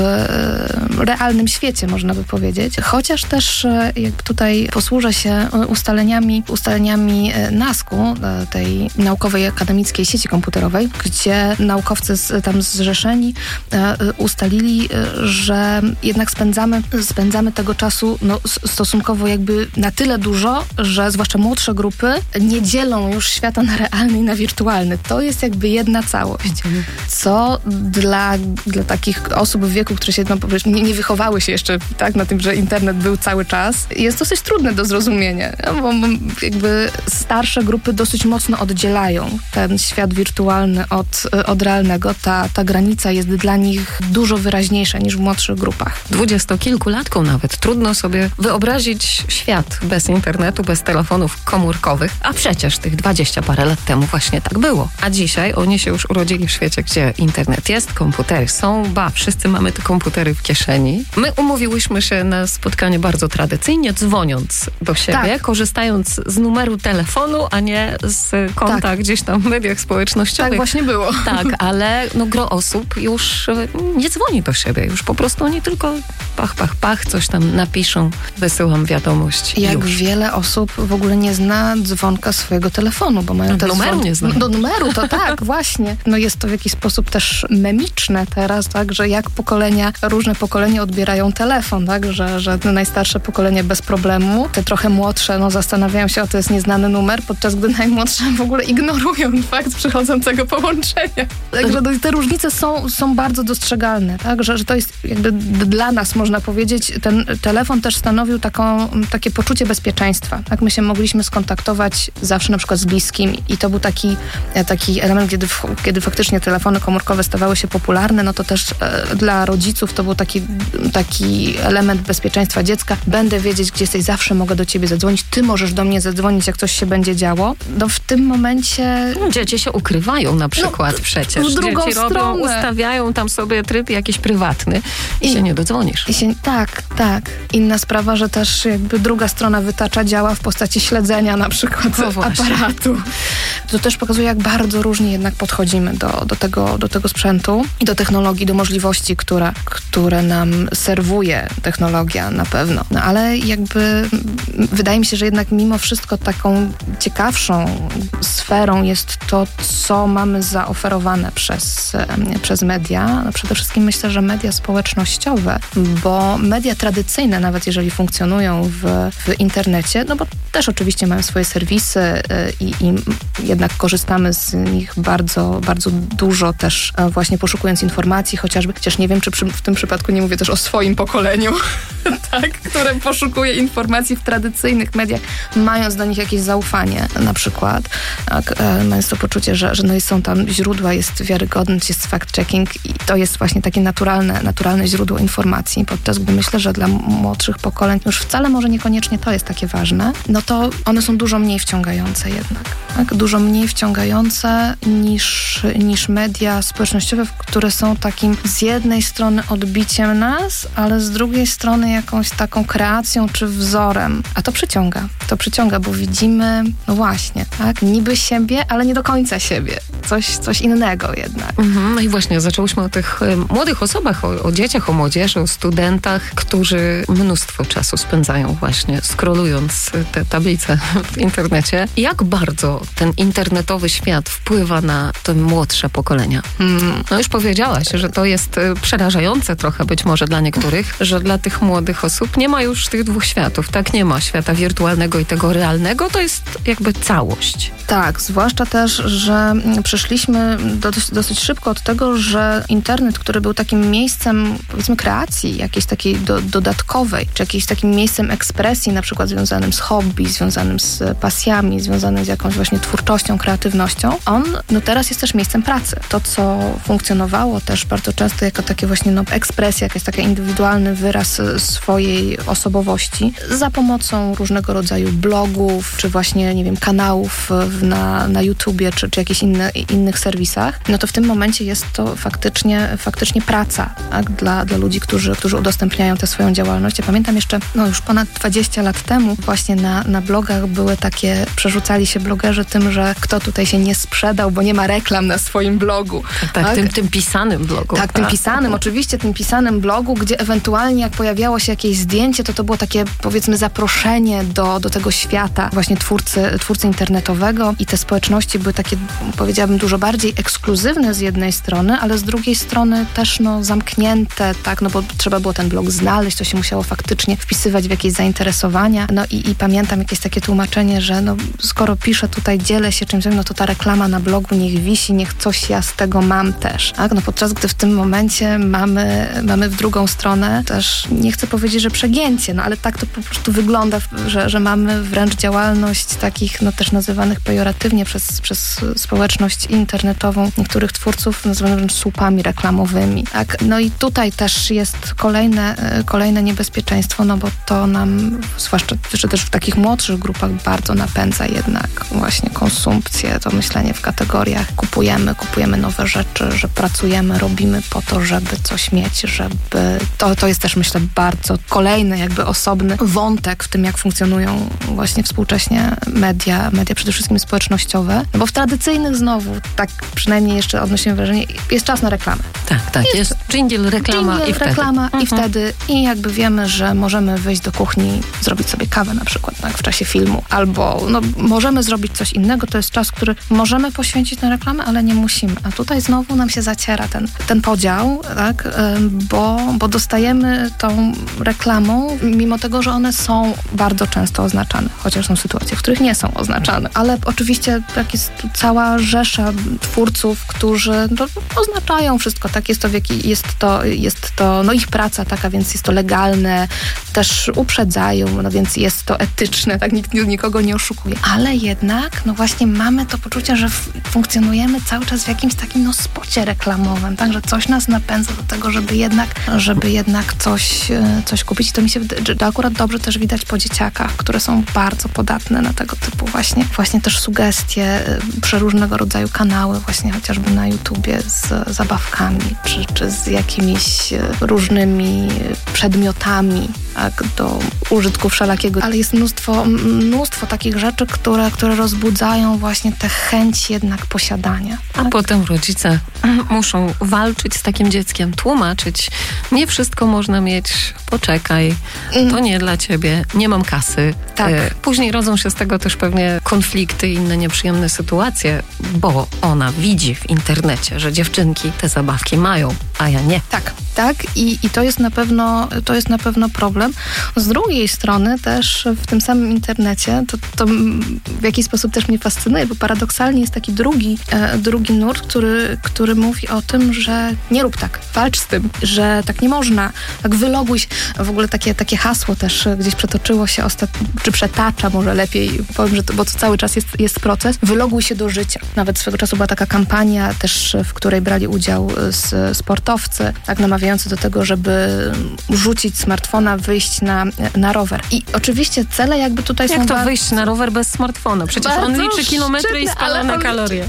realnym świecie, można by powiedzieć. Chociaż też jak tutaj posłużę się ustaleniami, ustaleniami nasku, tej naukowej akademickiej sieci komputerowej, gdzie naukowcy z, tam zrzeszeni ustalili, że jednak spędzamy, spędzamy tego czasu no, stosunkowo jakby na tyle dużo, że zwłaszcza młodsze grupy nie dzielą już świata na realny i na wirtualny. To jest jakby jedna całość. Co dla, dla takich osób w wieku, które się no, nie, nie wychowały się jeszcze tak na tym, że internet był cały czas, jest dosyć trudne do zrozumienia. bo jakby starsze grupy dosyć mocno oddzielają ten świat wirtualny od, od realnego. Ta, ta granica jest dla nich dużo wyraźniejsza niż w młodszych grupach. Dwudziestokilkulatkom nawet trudno sobie wyobrazić świat bez internetu, bez telefonów komórkowych, a przecież tych dwadzieścia parę lat temu właśnie tak było. A dzisiaj oni się już urodzili w świecie, gdzie internet jest, komputery są, ba, wszyscy mamy te komputery w kieszeni. My umówiłyśmy się na spotkanie bardzo tradycyjnie, dzwoniąc do siebie, tak. korzystając z numeru telefonu, a nie z konta tak. gdzieś tam w mediach społecznościowych. Tak właśnie było. Tak, ale no, gro osób już nie dzwoni do siebie, już po prostu oni tylko pach, pach, pach, coś tam napiszą, wysyłam wiadomość. Jak już. wiele osób w ogóle nie zna dzwonka swojego telefonu, bo mają te numeru nie zna. Do numeru, to tak, właśnie. No jest to w jakiś sposób też memiczne teraz, tak, że jak pokolenia, różne pokolenia odbierają telefon, tak, że, że te najstarsze pokolenie bez problemu, te trochę młodsze, no zastanawiają się, o to jest nieznany numer, podczas gdy najmłodsze w ogóle ignorują fakt przychodzącego połączenia. Także te różnice są, są bardzo dostrzegalne, tak, że, że to jest jakby dla nas, można powiedzieć, ten telefon też stanowił taką, takie poczucie bezpieczeństwa, tak, my się mogliśmy skontaktować zawsze na przykład z bliskim i to był taki, taki element, kiedy, kiedy faktycznie telefony komórkowe stawały się popularne, no to też e, dla rodziców to był taki, taki element bezpieczeństwa dziecka. Będę wiedzieć, gdzie jesteś, zawsze mogę do ciebie zadzwonić, ty możesz do mnie zadzwonić, jak coś się będzie działo. No w tym momencie... No, dzieci się ukrywają na przykład no, przecież. W drugą dzieci stronę. Robią, ustawiają tam sobie tryb jakiś prywatny i, i się nie dodzwonisz. I się, tak, tak. Inna sprawa, że też jakby druga strona wytacza działa w postaci śledzenia na przykład no aparatu. To też pokazuje, jak bardzo różnie jednak podchodzimy do, do, tego, do tego sprzętu i do technologii, do możliwości, które, które nam serwuje technologia na pewno. No ale jakby wydaje mi się, że jednak mimo wszystko taką ciekawszą sferą jest to, co mamy zaoferowane przez, przez media. No przede wszystkim myślę, że media społecznościowe, bo media tradycyjne, nawet jeżeli funkcjonują w, w internecie, no bo też oczywiście mają swoje serwisy i, i jednak korzystamy z nich bardzo, bardzo dużo też właśnie poszukując informacji, chociażby, chociaż nie wiem, czy przy, w tym przypadku nie mówię też o swoim pokoleniu, tak, które poszukuje informacji w tradycyjnych mediach, mając do nich jakieś zaufanie na przykład, tak, mając to poczucie, że, że no są tam źródła, jest wiarygodność, jest fact-checking i to jest właśnie takie naturalne, naturalne źródło informacji, podczas gdy myślę, że dla młodszych pokoleń już wcale może niekoniecznie to jest takie ważne, no to one są dużo mniej wciągające jednak, tak, dużo mniej wciągające niż, niż media społecznościowe, które są takim z jednej strony odbiciem nas, ale z drugiej strony jakąś taką kreacją czy wzorem. A to przyciąga. To przyciąga, bo widzimy, no właśnie, tak, niby siebie, ale nie do końca siebie. Coś, coś innego jednak. Mhm, no i właśnie zaczęłyśmy o tych młodych osobach, o, o dzieciach, o młodzieży, o studentach, którzy mnóstwo czasu spędzają właśnie scrollując te tablice w internecie. Jak bardzo ten internetowy świat wpływa na te młodsze pokolenia? Hmm. No już powiedziałaś, że to jest przerażające trochę być może dla niektórych, że dla tych młodych osób nie ma już tych dwóch światów, tak? Nie ma świata wirtualnego i tego realnego, to jest jakby całość. Tak, zwłaszcza też, że przeszliśmy dosyć, dosyć szybko od tego, że internet, który był takim miejscem, powiedzmy, kreacji jakiejś takiej do, dodatkowej, czy jakimś takim miejscem ekspresji, na przykład związanym z hobby, związanym z pasjami, związanym z jakąś właśnie twórczością, kreatywnością, on no teraz jest też miejscem pracy. To, co funkcjonowało też bardzo często jako takie właśnie no, ekspresja, jakiś taki indywidualny wyraz swojej osobowości za pomocą różnego rodzaju blogów, czy właśnie, nie wiem, kanałów na, na YouTubie, czy, czy jakichś inny, innych serwisach, no to w tym momencie jest to faktycznie, faktycznie praca, tak? Dla, dla ludzi, którzy, którzy udostępniają tę swoją działalność. Ja pamiętam jeszcze, no już ponad dwadzieścia lat temu właśnie na, na blogach były takie, przerzucali się blogerzy tym, że kto tutaj się nie sprzedał, bo nie ma reklam na swoim blogu. Tak, tak? Tym, tym pisanym blogu. Tak, tym pisanym, oczywiście tym pisanym blogu, gdzie ewentualnie jak pojawiało się jakieś zdjęcie, to to było takie, powiedzmy, zaproszenie do, do tego świata właśnie twórcy, twórcy internetowego i te te społeczności były takie, powiedziałabym, dużo bardziej ekskluzywne z jednej strony, ale z drugiej strony też no, zamknięte, tak, no bo trzeba było ten blog znaleźć, to się musiało faktycznie wpisywać w jakieś zainteresowania. No i, i pamiętam jakieś takie tłumaczenie, że no, skoro piszę tutaj, dzielę się czymś, no to ta reklama na blogu niech wisi, niech coś ja z tego mam też. Tak? No podczas gdy w tym momencie mamy, mamy w drugą stronę też, nie chcę powiedzieć, że przegięcie, no ale tak to po prostu wygląda, że, że mamy wręcz działalność takich, no też nazywanych pejoratywnie przez, przez społeczność internetową niektórych twórców, nazywanych wręcz słupami reklamowymi. Tak? No i tutaj też jest kolejne, kolejne niebezpieczeństwo, no bo to nam, zwłaszcza że też w takich młodszych grupach bardzo napędza jednak właśnie konsumpcję, to myślenie w kategoriach kupujemy, kupujemy nowe rzeczy, że pracujemy, robimy po to, żeby coś mieć, żeby... To, to jest też, myślę, bardzo kolejny jakby osobny wątek w tym, jak funkcjonują właśnie współcześnie media, media przede wszystkim społecznościowe, no bo w tradycyjnych znowu, tak przynajmniej jeszcze odnosimy wrażenie, jest czas na reklamę. Tak, tak, jest, jest dżingiel, reklama dżingiel, i wtedy. reklama mhm. i wtedy i jakby wiemy, że możemy wyjść do kuchni, zrobić sobie kawę na przykład, tak, w czasie filmu, albo no, możemy zrobić coś innego, to jest czas, który możemy poświęcić na reklamę, ale nie musimy. A tutaj znowu nam się zaciera ten, ten podział, tak, bo, bo dostajemy tą reklamą, mimo tego, że one są bardzo często oznaczane, chociaż są sytuacje, w których nie są oznaczane. Ale oczywiście tak jest cała rzesza twórców, którzy no, oznaczają wszystko, tak, jest to, w jaki, jest to, jest to no, ich praca taka, więc jest to legalne, też uprzedzają, no więc jest to etyczne, tak, nikt nikogo nie oszukuje. Ale jednak, no właśnie mamy to poczucie, że f- funkcjonujemy cały czas w jakimś takim, no, spocie reklamowym, tak, że coś nas napędza do tego, żeby jednak, żeby jednak coś, coś kupić. I to mi się wydaje, że akurat dobrze też widać po dzieciakach, które są bardzo podatne na tego typu właśnie, właśnie też sugestie, przeróżnego rodzaju kanały, właśnie chociażby na YouTubie z zabawkami, czy, czy z jakimiś różnymi przedmiotami, tak, do użytku wszelakiego. Ale jest mnóstwo, mnóstwo takich rzeczy, które, które rozbudzają właśnie tę chęć jednak posiadania. Tak? A potem rodzice muszą walczyć z takim dzieckiem, tłumaczyć, nie wszystko można mieć, poczekaj, to nie dla ciebie, nie mam kasy. Tak. Później rodzą się z tego też pewnie konflikty i inne nieprzyjemne sytuacje, bo ona widzi w internecie, że dziewczynki te zabawki mają, a ja nie. Tak, tak i, i to jest na pewno, to jest na pewno problem. Z drugiej strony też w tym samym internecie, to, to w jakiś sposób też mnie fascynuje, bo paradoksalnie jest taki drugi, e, drugi nurt, który, który mówi o tym, że nie rób tak, walcz z tym, że tak nie można, tak wyloguj się. W ogóle takie, takie hasło też gdzieś przetoczyło się ostatnio, czy przetacza może lepiej, powiem, że to, bo to cały czas jest, jest proces, wyloguj się do życia. Nawet swego czasu była taka kampania też, w której brali udział z, sportowcy, tak namawiający do tego, żeby rzucić smartfona, wyjść na, na rower. I oczywiście cele jakby tutaj Jak są... Jak to bardzo... wyjść na rower bez smartfona? Przecież bardzo on liczy kilometry i spalane on... kalorie.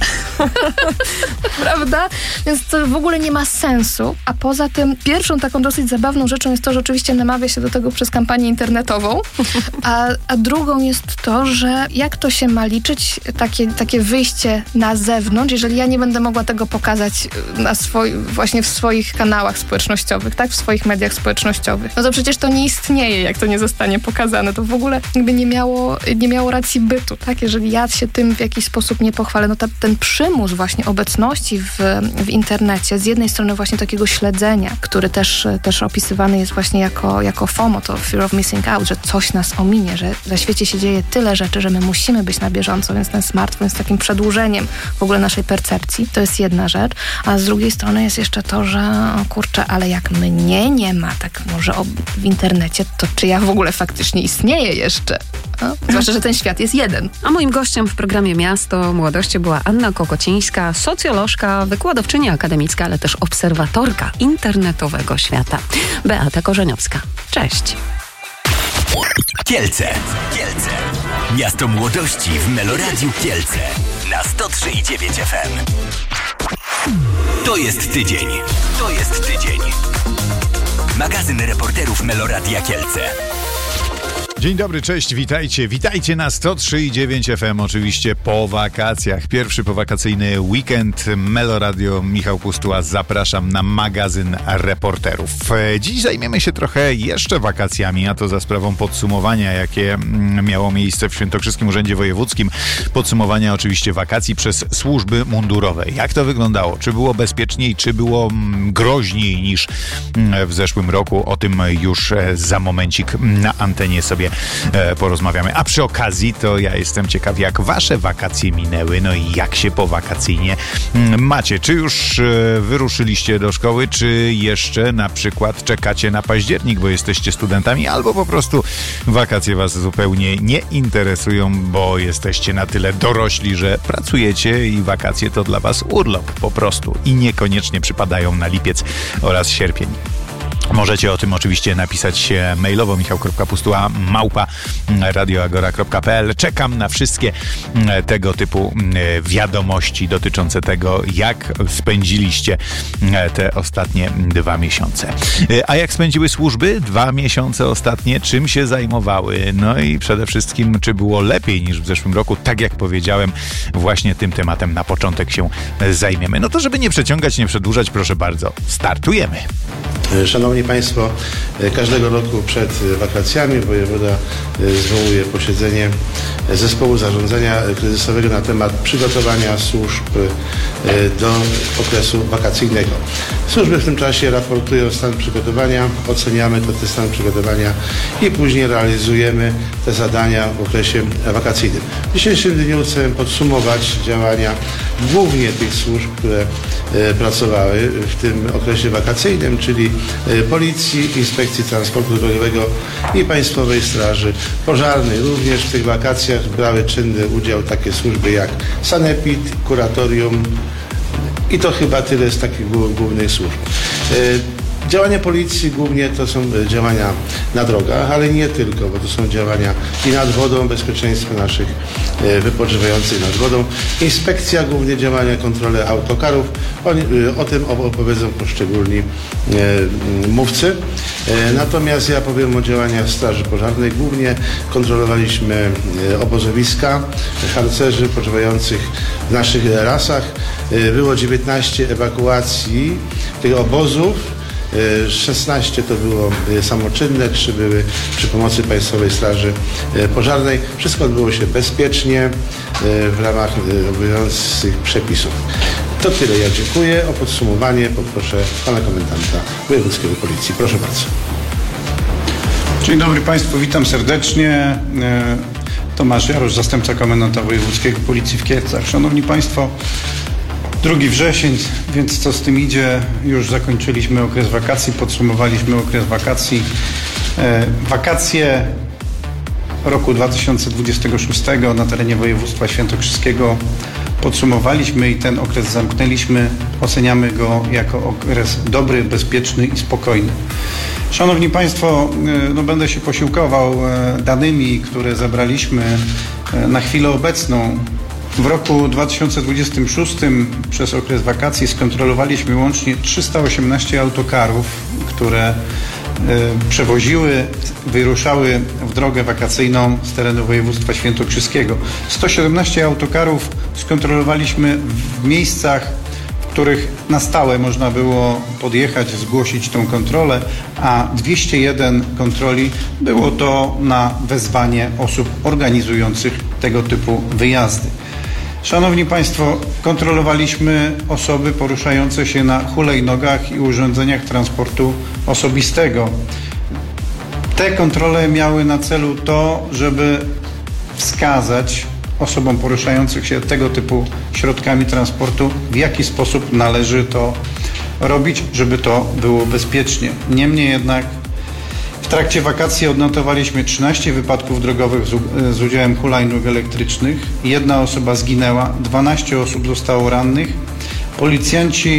Prawda? Więc to w ogóle nie ma sensu. A poza tym pierwszą taką dosyć zabawną rzeczą jest to, że oczywiście namawia się do tego przez kampanię internetową, a, a drugą jest to, że jak to się ma liczyć, takie, takie wyjście na zewnątrz, jeżeli ja nie będę mogła tego pokazać na swoi, właśnie w swoich kanałach społecznościowych, tak? W swoich mediach społecznościowych. No to przecież to nie istnieje, jak to nie zostanie pokazane. To w ogóle jakby nie miało, nie miało racji bytu, tak? Jeżeli ja się tym w jakiś sposób nie pochwalę, no ta, ten przymus właśnie obecności w, w internecie, z jednej strony właśnie takiego śledzenia, który też, też opisywany jest właśnie jako, jako FOMO, to Fear of Missing Out, że coś nas ominie, że na świecie się dzieje tyle rzeczy, że my musimy być na bieżąco, więc ten smartfon jest takim przedłużeniem w ogóle naszej percepcji. To jest jedna rzecz, a z drugiej strony jest jeszcze to, że o kurczę, ale jak mnie nie ma tak może w internecie, to czy ja w ogóle faktycznie istnieję jeszcze? No? Zwłaszcza, że ten świat jest jeden. A moim gościem w programie Miasto Młodości była Anna Kokocińska, socjolożka, wykładowczyni akademicka, ale też obserwatorka internetowego świata. Beata Korzeniowska. Cześć. Kielce. Kielce. Miasto Młodości w Meloradiu Kielce. Na sto trzy i dziewięć F M. To jest tydzień. To jest tydzień. Magazyn reporterów Meloradia Kielce. Dzień dobry, cześć, witajcie, witajcie na sto trzy i dziewięć F M, oczywiście po wakacjach. Pierwszy powakacyjny weekend, Meloradio, Michał Pustuła, zapraszam na magazyn reporterów. Dziś zajmiemy się trochę jeszcze wakacjami, a to za sprawą podsumowania, jakie miało miejsce w Świętokrzyskim Urzędzie Wojewódzkim. Podsumowania oczywiście wakacji przez służby mundurowe. Jak to wyglądało? Czy było bezpieczniej, czy było groźniej niż w zeszłym roku? O tym już za momencik na antenie sobie porozmawiamy. A przy okazji to ja jestem ciekaw, jak wasze wakacje minęły, no i jak się powakacyjnie macie. Czy już wyruszyliście do szkoły, czy jeszcze na przykład czekacie na październik, bo jesteście studentami, albo po prostu wakacje was zupełnie nie interesują, bo jesteście na tyle dorośli, że pracujecie i wakacje to dla was urlop po prostu i niekoniecznie przypadają na lipiec oraz sierpień. Możecie o tym oczywiście napisać mailowo michał.pustuła małpa radioagora kropka p l. Czekam na wszystkie tego typu wiadomości dotyczące tego, jak spędziliście te ostatnie dwa miesiące. A jak spędziły służby dwa miesiące ostatnie? Czym się zajmowały? No i przede wszystkim, czy było lepiej niż w zeszłym roku? Tak jak powiedziałem, właśnie tym tematem na początek się zajmiemy. No to żeby nie przeciągać, nie przedłużać, proszę bardzo, startujemy. Szanowni Państwo, każdego roku przed wakacjami wojewoda zwołuje posiedzenie zespołu zarządzania kryzysowego na temat przygotowania służb do okresu wakacyjnego. Służby w tym czasie raportują stan przygotowania, oceniamy to, ten stan przygotowania i później realizujemy te zadania w okresie wakacyjnym. W dzisiejszym dniu chcę podsumować działania głównie tych służb, które pracowały w tym okresie wakacyjnym, czyli Policji, Inspekcji Transportu Drogowego i Państwowej Straży Pożarnej. Również w tych wakacjach brały czynny udział takie służby jak Sanepid, Kuratorium i to chyba tyle z takich głównych służb. Działania policji głównie to są działania na drogach, ale nie tylko, bo to są działania i nad wodą, bezpieczeństwo naszych wypoczywających nad wodą. Inspekcja głównie działania, kontrole autokarów. Oni, o tym opowiedzą poszczególni mówcy. Natomiast ja powiem o działaniach Straży Pożarnej. Głównie kontrolowaliśmy obozowiska harcerzy poczywających w naszych lasach. Było dziewiętnaście ewakuacji tych obozów. szesnaście to było samoczynne, trzy były przy pomocy Państwowej Straży Pożarnej. Wszystko odbyło się bezpiecznie w ramach obowiązujących przepisów. To tyle. Ja dziękuję. O podsumowanie poproszę pana komendanta wojewódzkiego Policji. Proszę bardzo. Dzień dobry Państwu, witam serdecznie. Tomasz Jarosz, zastępca komendanta wojewódzkiego Policji w Kielcach. Szanowni Państwo, drugi wrzesień, więc co z tym idzie? Już zakończyliśmy okres wakacji, podsumowaliśmy okres wakacji. E, wakacje roku dwa tysiące dwudziestego szóstego na terenie województwa świętokrzyskiego podsumowaliśmy i ten okres zamknęliśmy. Oceniamy go jako okres dobry, bezpieczny i spokojny. Szanowni Państwo, no będę się posiłkował danymi, które zebraliśmy na chwilę obecną. W roku dwa tysiące dwudziestym szóstym przez okres wakacji skontrolowaliśmy łącznie trzysta osiemnaście autokarów, które przewoziły, wyruszały w drogę wakacyjną z terenu województwa świętokrzyskiego. sto siedemnaście autokarów skontrolowaliśmy w miejscach, w których na stałe można było podjechać, zgłosić tą kontrolę, a dwieście jeden kontroli było to na wezwanie osób organizujących tego typu wyjazdy. Szanowni Państwo, kontrolowaliśmy osoby poruszające się na hulajnogach i urządzeniach transportu osobistego. Te kontrole miały na celu to, żeby wskazać osobom poruszającym się tego typu środkami transportu, w jaki sposób należy to robić, żeby to było bezpiecznie. Niemniej jednak w trakcie wakacji odnotowaliśmy trzynaście wypadków drogowych z, z udziałem hulajnóg elektrycznych. Jedna osoba zginęła, dwanaście osób zostało rannych. Policjanci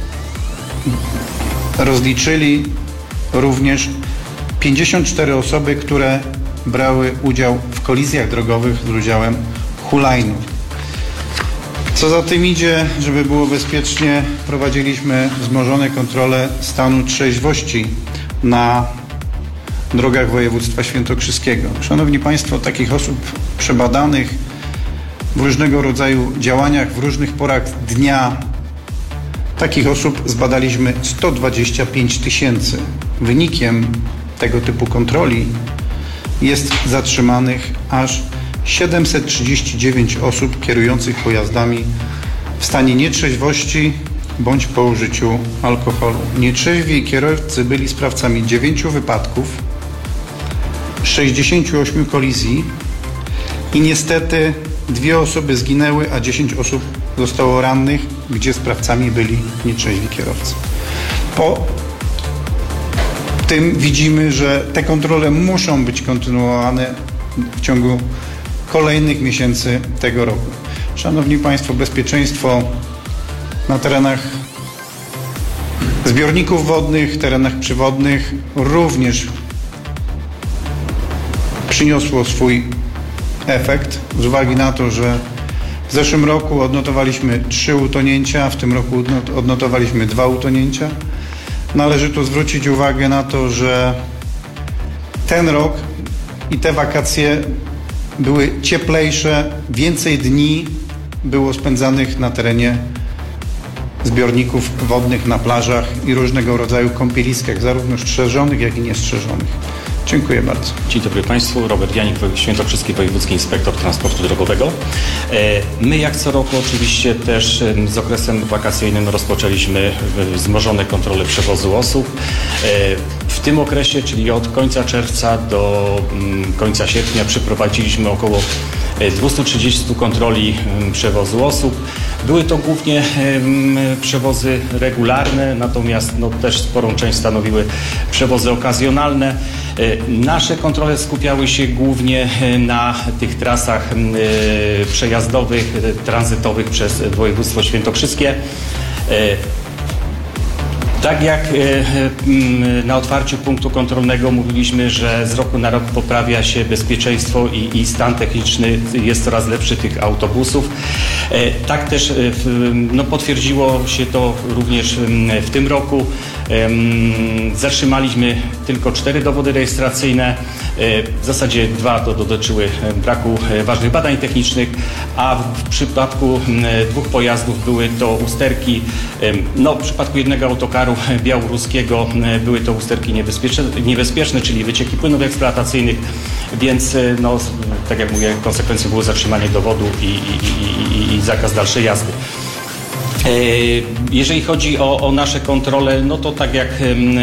rozliczyli również pięćdziesiąt cztery osoby, które brały udział w kolizjach drogowych z udziałem hulajnóg. Co za tym idzie, żeby było bezpiecznie, prowadziliśmy wzmożone kontrole stanu trzeźwości na drogach województwa świętokrzyskiego. Szanowni Państwo, takich osób przebadanych w różnego rodzaju działaniach, w różnych porach dnia, takich osób zbadaliśmy sto dwadzieścia pięć tysięcy. Wynikiem tego typu kontroli jest zatrzymanych aż siedemset trzydzieści dziewięć osób kierujących pojazdami w stanie nietrzeźwości bądź po użyciu alkoholu. Nietrzeźwi kierowcy byli sprawcami dziewięciu wypadków, sześćdziesięciu ośmiu kolizji i niestety dwie osoby zginęły, a dziesięć osób zostało rannych, gdzie sprawcami byli nietrzeźwi kierowcy. Po tym widzimy, że te kontrole muszą być kontynuowane w ciągu kolejnych miesięcy tego roku. Szanowni Państwo, bezpieczeństwo na terenach zbiorników wodnych, terenach przywodnych również przyniosło swój efekt z uwagi na to, że w zeszłym roku odnotowaliśmy trzy utonięcia, w tym roku odnotowaliśmy dwa utonięcia. Należy tu zwrócić uwagę na to, że ten rok i te wakacje były cieplejsze, więcej dni było spędzanych na terenie zbiorników wodnych, na plażach i różnego rodzaju kąpieliskach, zarówno strzeżonych, jak i niestrzeżonych. Dziękuję bardzo. Dzień dobry Państwu. Robert Janik, Świętokrzyski Wojewódzki Inspektor Transportu Drogowego. My jak co roku oczywiście też z okresem wakacyjnym rozpoczęliśmy wzmożone kontrole przewozu osób. W tym okresie, czyli od końca czerwca do końca sierpnia przeprowadziliśmy około dwieście trzydzieści kontroli przewozu osób. Były to głównie przewozy regularne, natomiast no, też sporą część stanowiły przewozy okazjonalne. Nasze kontrole skupiały się głównie na tych trasach przejazdowych, tranzytowych przez województwo świętokrzyskie. Tak jak na otwarciu punktu kontrolnego mówiliśmy, że z roku na rok poprawia się bezpieczeństwo i, i stan techniczny jest coraz lepszy tych autobusów. Tak też no, potwierdziło się to również w tym roku. Zatrzymaliśmy tylko cztery dowody rejestracyjne. W zasadzie dwa to dotyczyły braku ważnych badań technicznych, a w przypadku dwóch pojazdów były to usterki. No, w przypadku jednego autokaru białoruskiego były to usterki niebezpieczne, niebezpieczne, czyli wycieki płynów eksploatacyjnych, więc no, tak jak mówię, konsekwencją było zatrzymanie dowodu i, i, i, i zakaz dalszej jazdy. Jeżeli chodzi o, o nasze kontrole, no to tak jak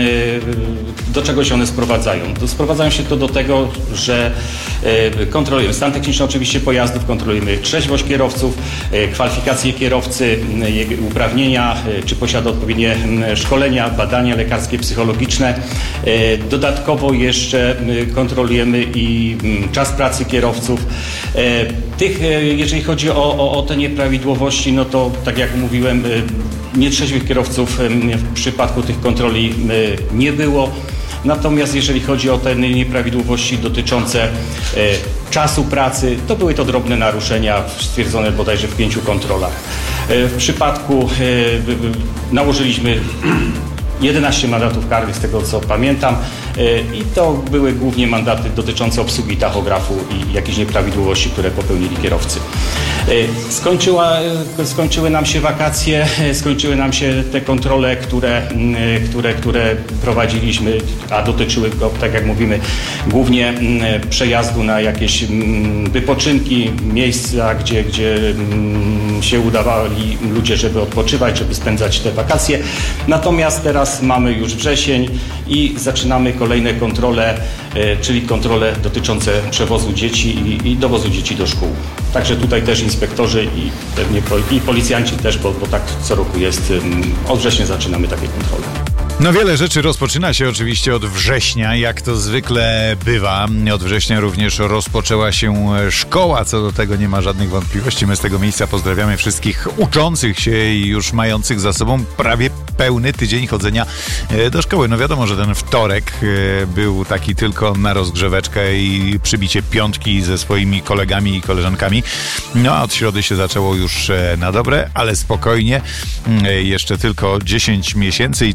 do czego się one sprowadzają? To sprowadzają się to do tego, że kontrolujemy stan techniczny oczywiście pojazdów, kontrolujemy trzeźwość kierowców, kwalifikacje kierowcy, jego uprawnienia, czy posiada odpowiednie szkolenia, badania lekarskie, psychologiczne. Dodatkowo jeszcze kontrolujemy i czas pracy kierowców. Tych, jeżeli chodzi o, o, o te nieprawidłowości, no to tak jak mówiłem, nietrzeźwych kierowców w przypadku tych kontroli nie było. Natomiast jeżeli chodzi o te nieprawidłowości dotyczące czasu pracy, to były to drobne naruszenia stwierdzone bodajże w pięciu kontrolach. W przypadku nałożyliśmy jedenaście mandatów karnych, z tego co pamiętam, i to były głównie mandaty dotyczące obsługi tachografu i jakichś nieprawidłowości, które popełnili kierowcy. Skończyła, skończyły nam się wakacje, skończyły nam się te kontrole, które, które, które prowadziliśmy, a dotyczyły, tak jak mówimy, głównie przejazdu na jakieś wypoczynki, miejsca, gdzie, gdzie się udawali ludzie, żeby odpoczywać, żeby spędzać te wakacje. Natomiast teraz mamy już wrzesień i zaczynamy kolejne kontrole, czyli kontrole dotyczące przewozu dzieci i, i dowozu dzieci do szkół. Także tutaj też inspektorzy i pewnie i policjanci też, bo, bo tak co roku jest, od września zaczynamy takie kontrole. No wiele rzeczy rozpoczyna się oczywiście od września, jak to zwykle bywa. Od września również rozpoczęła się szkoła, co do tego nie ma żadnych wątpliwości. My z tego miejsca pozdrawiamy wszystkich uczących się i już mających za sobą prawie pełny tydzień chodzenia do szkoły. No wiadomo, że ten wtorek był taki tylko na rozgrzeweczkę i przybicie piątki ze swoimi kolegami i koleżankami. No a od środy się zaczęło już na dobre, ale spokojnie. Jeszcze tylko dziesięć miesięcy i to nawet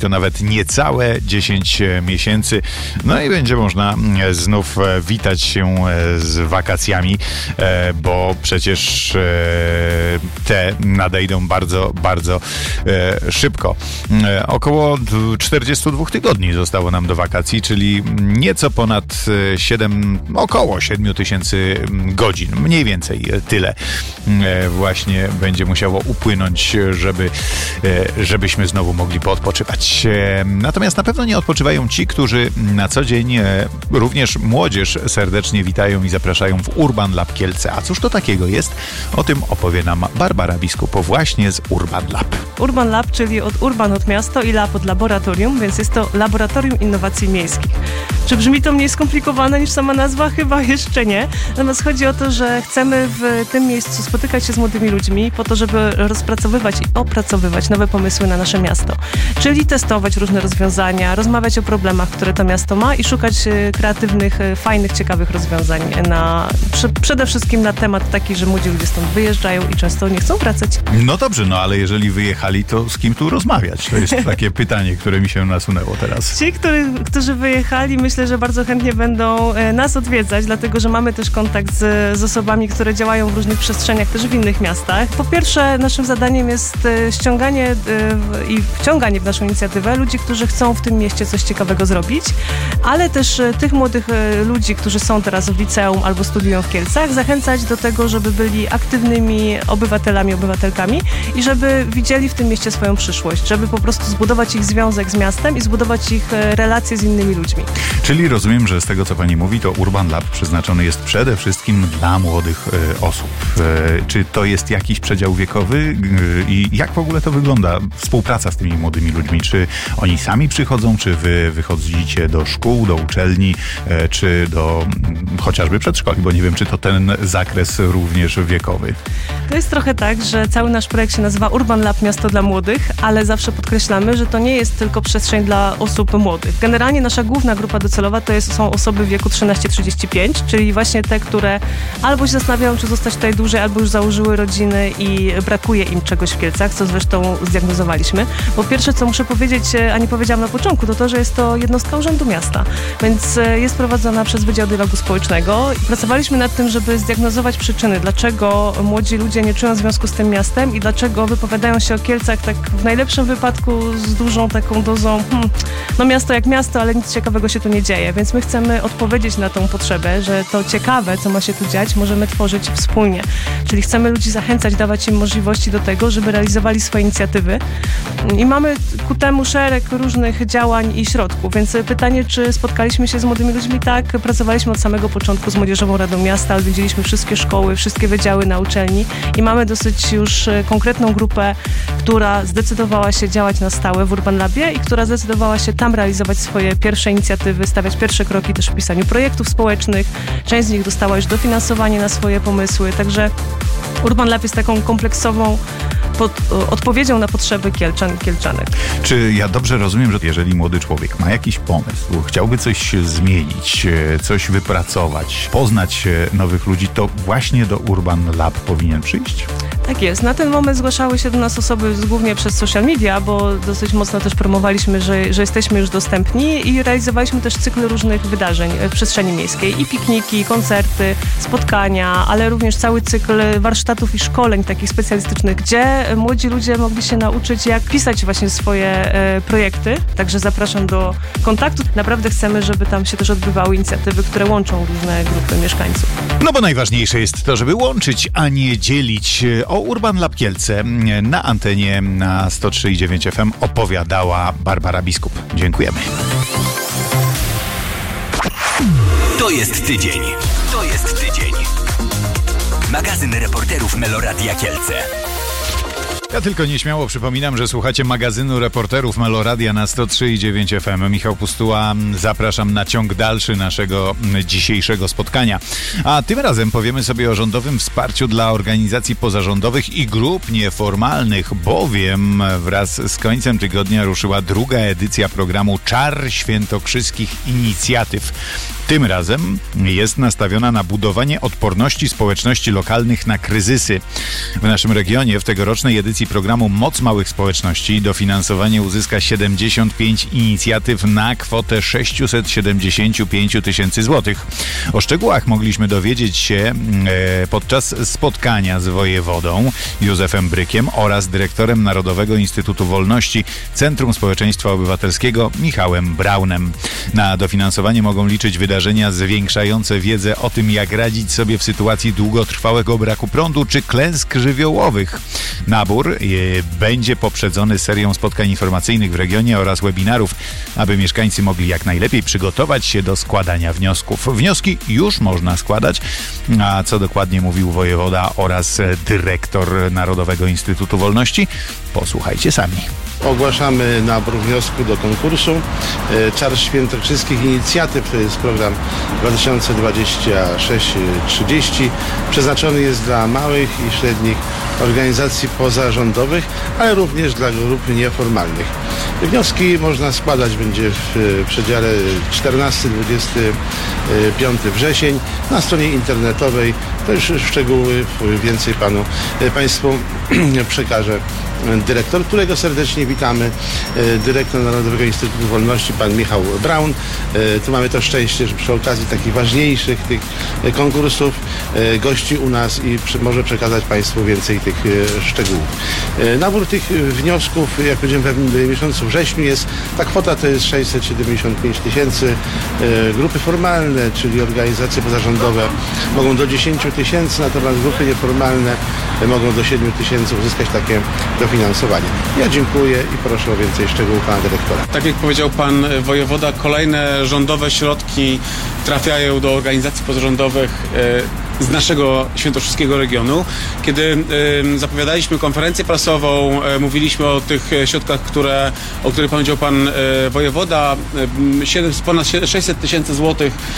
niecałe dziesięć miesięcy. No i będzie można znów witać się z wakacjami, bo przecież te nadejdą bardzo, bardzo szybko. Około czterdzieści dwa tygodni zostało nam do wakacji, czyli nieco ponad siedem, około siedem tysięcy godzin. Mniej więcej tyle właśnie będzie musiało upłynąć, żeby, żebyśmy znowu mogli poodpoczywać. Natomiast na pewno nie odpoczywają ci, którzy na co dzień również młodzież serdecznie witają i zapraszają w Urban Lab Kielce. A cóż to takiego jest? O tym opowie nam Barbara Biskup właśnie z Urban Lab. Urban Lab, czyli od Urban od miasto i Lab od laboratorium, więc jest to Laboratorium Innowacji Miejskich. Czy brzmi to mniej skomplikowane niż sama nazwa? Chyba jeszcze nie. Natomiast chodzi o to, że chcemy w tym miejscu spotykać się z młodymi ludźmi po to, żeby rozpracowywać i opracowywać nowe pomysły na nasze miasto. Czyli testować różne rozwiązania, rozmawiać o problemach, które to miasto ma i szukać kreatywnych, fajnych, ciekawych rozwiązań na, przede wszystkim na temat taki, że młodzi ludzie stąd wyjeżdżają i często nie chcą wracać. No dobrze, no ale jeżeli wyjechali, to z kim tu rozmawiać? To jest takie pytanie, które mi się nasunęło teraz. Ci, który, którzy wyjechali, myślę, że bardzo chętnie będą nas odwiedzać, dlatego, że mamy też kontakt z, z osobami, które działają w różnych przestrzeniach, też w innych miastach. Po pierwsze, naszym zadaniem jest ściąganie i wciąganie w naszą inicjatywę ludzi, którzy chcą w tym mieście coś ciekawego zrobić, ale też tych młodych ludzi, którzy są teraz w liceum albo studiują w Kielcach, zachęcać do tego, żeby byli aktywnymi obywatelami, obywatelkami i żeby widzieli w tym mieście swoją przyszłość, żeby po prostu zbudować ich związek z miastem i zbudować ich relacje z innymi ludźmi. Czyli rozumiem, że z tego, co pani mówi, to Urban Lab przeznaczony jest przede wszystkim dla młodych y, osób. Y, czy to jest jakiś przedział wiekowy y, i jak w ogóle to wygląda? Współpraca z tymi młodymi ludźmi? Czy oni sami przychodzą, czy wy wychodzicie do szkół, do uczelni, y, czy do y, chociażby przedszkoli, bo nie wiem, czy to ten zakres również wiekowy. To jest trochę tak, że cały nasz projekt się nazywa Urban Lab Miasto dla Młodych, ale zawsze podkreślamy, że to nie jest tylko przestrzeń dla osób młodych. Generalnie nasza główna grupa docelowa to jest, są osoby w wieku trzynaście trzydzieści pięć, czyli właśnie te, które albo się zastanawiają, czy zostać tutaj dłużej, albo już założyły rodziny i brakuje im czegoś w Kielcach, co zresztą zdiagnozowaliśmy. Po pierwsze, co muszę powiedzieć, a nie powiedziałam na początku, to to, że jest to jednostka Urzędu Miasta, więc jest prowadzona przez Wydział Dialogu Społecznego i pracowaliśmy nad tym, żeby zdiagnozować przyczyny, dlaczego młodzi ludzie nie czują związku z tym miastem i dlaczego wypowiadają się o Kielcach tak w najlepszym wypadku z dużą taką dozą hmm, no miasto jak miasto, ale nic ciekawego się tu nie dzieje, więc my chcemy odpowiedzieć na tą potrzebę, że to ciekawe, co ma się tu dziać, możemy tworzyć wspólnie. Czyli chcemy ludzi zachęcać, dawać im możliwości do tego, żeby realizowali swoje inicjatywy i mamy ku temu szereg różnych działań i środków, więc pytanie, czy spotkaliśmy się z młodymi ludźmi? Tak, pracowaliśmy od samego początku z Młodzieżową Radą Miasta, odwiedziliśmy wszystkie szkoły, wszystkie wydziały na uczelni i mamy dosyć już konkretną grupę, która zdecydowała się działać na stałe w Urban Labie i która zdecydowała się tam realizować swoje pierwsze inicjatywy, stawiać pierwsze kroki też w pisaniu projektów społecznych. Część z nich dostała już dofinansowanie na swoje pomysły, także Urban Lab jest taką kompleksową pod, odpowiedzią na potrzeby Kielczan i Kielczanek. Czy ja dobrze rozumiem, że jeżeli młody człowiek ma jakiś pomysł, chciałby coś zmienić, coś wypracować, poznać nowych ludzi, to właśnie do Urban Lab powinien przyjść? Tak jest. Na ten moment zgłaszały się do nas osoby głównie przez social media, bo dosyć mocno też promowaliśmy, że, że jesteśmy już dostępni i realizowaliśmy też cykl różnych wydarzeń w przestrzeni miejskiej. I pikniki, koncerty, spotkania, ale również cały cykl warsztatów i szkoleń takich specjalistycznych, gdzie młodzi ludzie mogli się nauczyć, jak pisać właśnie swoje e, projekty. Także zapraszam do kontaktu. Naprawdę chcemy, żeby tam się też odbywały inicjatywy, które łączą różne grupy mieszkańców. No bo najważniejsze jest to, żeby łączyć, a nie dzielić. O Urban Lab Kielce na antenie na sto trzy i dziewięć F M opowiadała Barbara Biskup. Dziękujemy. To jest tydzień. To jest tydzień. Magazyn reporterów Meloradia Kielce. Ja tylko nieśmiało przypominam, że słuchacie magazynu reporterów Meloradia na sto trzy i dziewięć F M. Michał Pustuła, zapraszam na ciąg dalszy naszego dzisiejszego spotkania. A tym razem powiemy sobie o rządowym wsparciu dla organizacji pozarządowych i grup nieformalnych, bowiem wraz z końcem tygodnia ruszyła druga edycja programu Czar Świętokrzyskich Inicjatyw. Tym razem jest nastawiona na budowanie odporności społeczności lokalnych na kryzysy. W naszym regionie w tegorocznej edycji edycji programu Moc Małych Społeczności dofinansowanie uzyska siedemdziesiąt pięć inicjatyw na kwotę sześćset siedemdziesiąt pięć tysięcy złotych. O szczegółach mogliśmy dowiedzieć się e, podczas spotkania z wojewodą Józefem Brykiem oraz dyrektorem Narodowego Instytutu Wolności Centrum Społeczeństwa Obywatelskiego Michałem Braunem. Na dofinansowanie mogą liczyć wydarzenia zwiększające wiedzę o tym, jak radzić sobie w sytuacji długotrwałego braku prądu czy klęsk żywiołowych. Nabór e, będzie poprzedzony serią spotkań informacyjnych w regionie oraz webinarów, aby mieszkańcy mogli jak najlepiej przygotować się do składania wniosków. Wnioski już można składać, a co dokładnie mówił wojewoda oraz dyrektor Narodowego Instytutu Wolności, posłuchajcie sami. Ogłaszamy nabór wniosku do konkursu. Czar Świętokrzyskich Inicjatyw to jest program dwa tysiące dwudziesty szósty trzydzieści. Przeznaczony jest dla małych i średnich organizacji pozarządowych, ale również dla grup nieformalnych. Wnioski można składać będzie w przedziale czternasty dwudziesty piąty wrzesień na stronie internetowej. To już szczegóły więcej panu Państwu przekaże dyrektor, którego serdecznie witamy, dyrektor Narodowego Instytutu Wolności, pan Michał Braun. Tu mamy to szczęście, że przy okazji takich ważniejszych tych konkursów gości u nas i przy, może przekazać Państwu więcej tych szczegółów. Nabór tych wniosków, jak powiedziałem, w miesiącu wrześniu jest, ta kwota to jest sześćset siedemdziesiąt pięć tysięcy. Grupy formalne, czyli organizacje pozarządowe, mogą do dziesięć tysięcy, natomiast grupy nieformalne mogą do siedem tysięcy uzyskać takie dofinansowanie. Ja dziękuję i proszę o więcej szczegółów pana dyrektora. Tak jak powiedział pan wojewoda, kolejne rządowe środki trafiają do organizacji pozarządowych z naszego świętokrzyskiego regionu. Kiedy y, zapowiadaliśmy konferencję prasową, y, mówiliśmy o tych środkach, które, o których powiedział pan y, wojewoda, y, siedem, ponad sześćset tysięcy złotych y,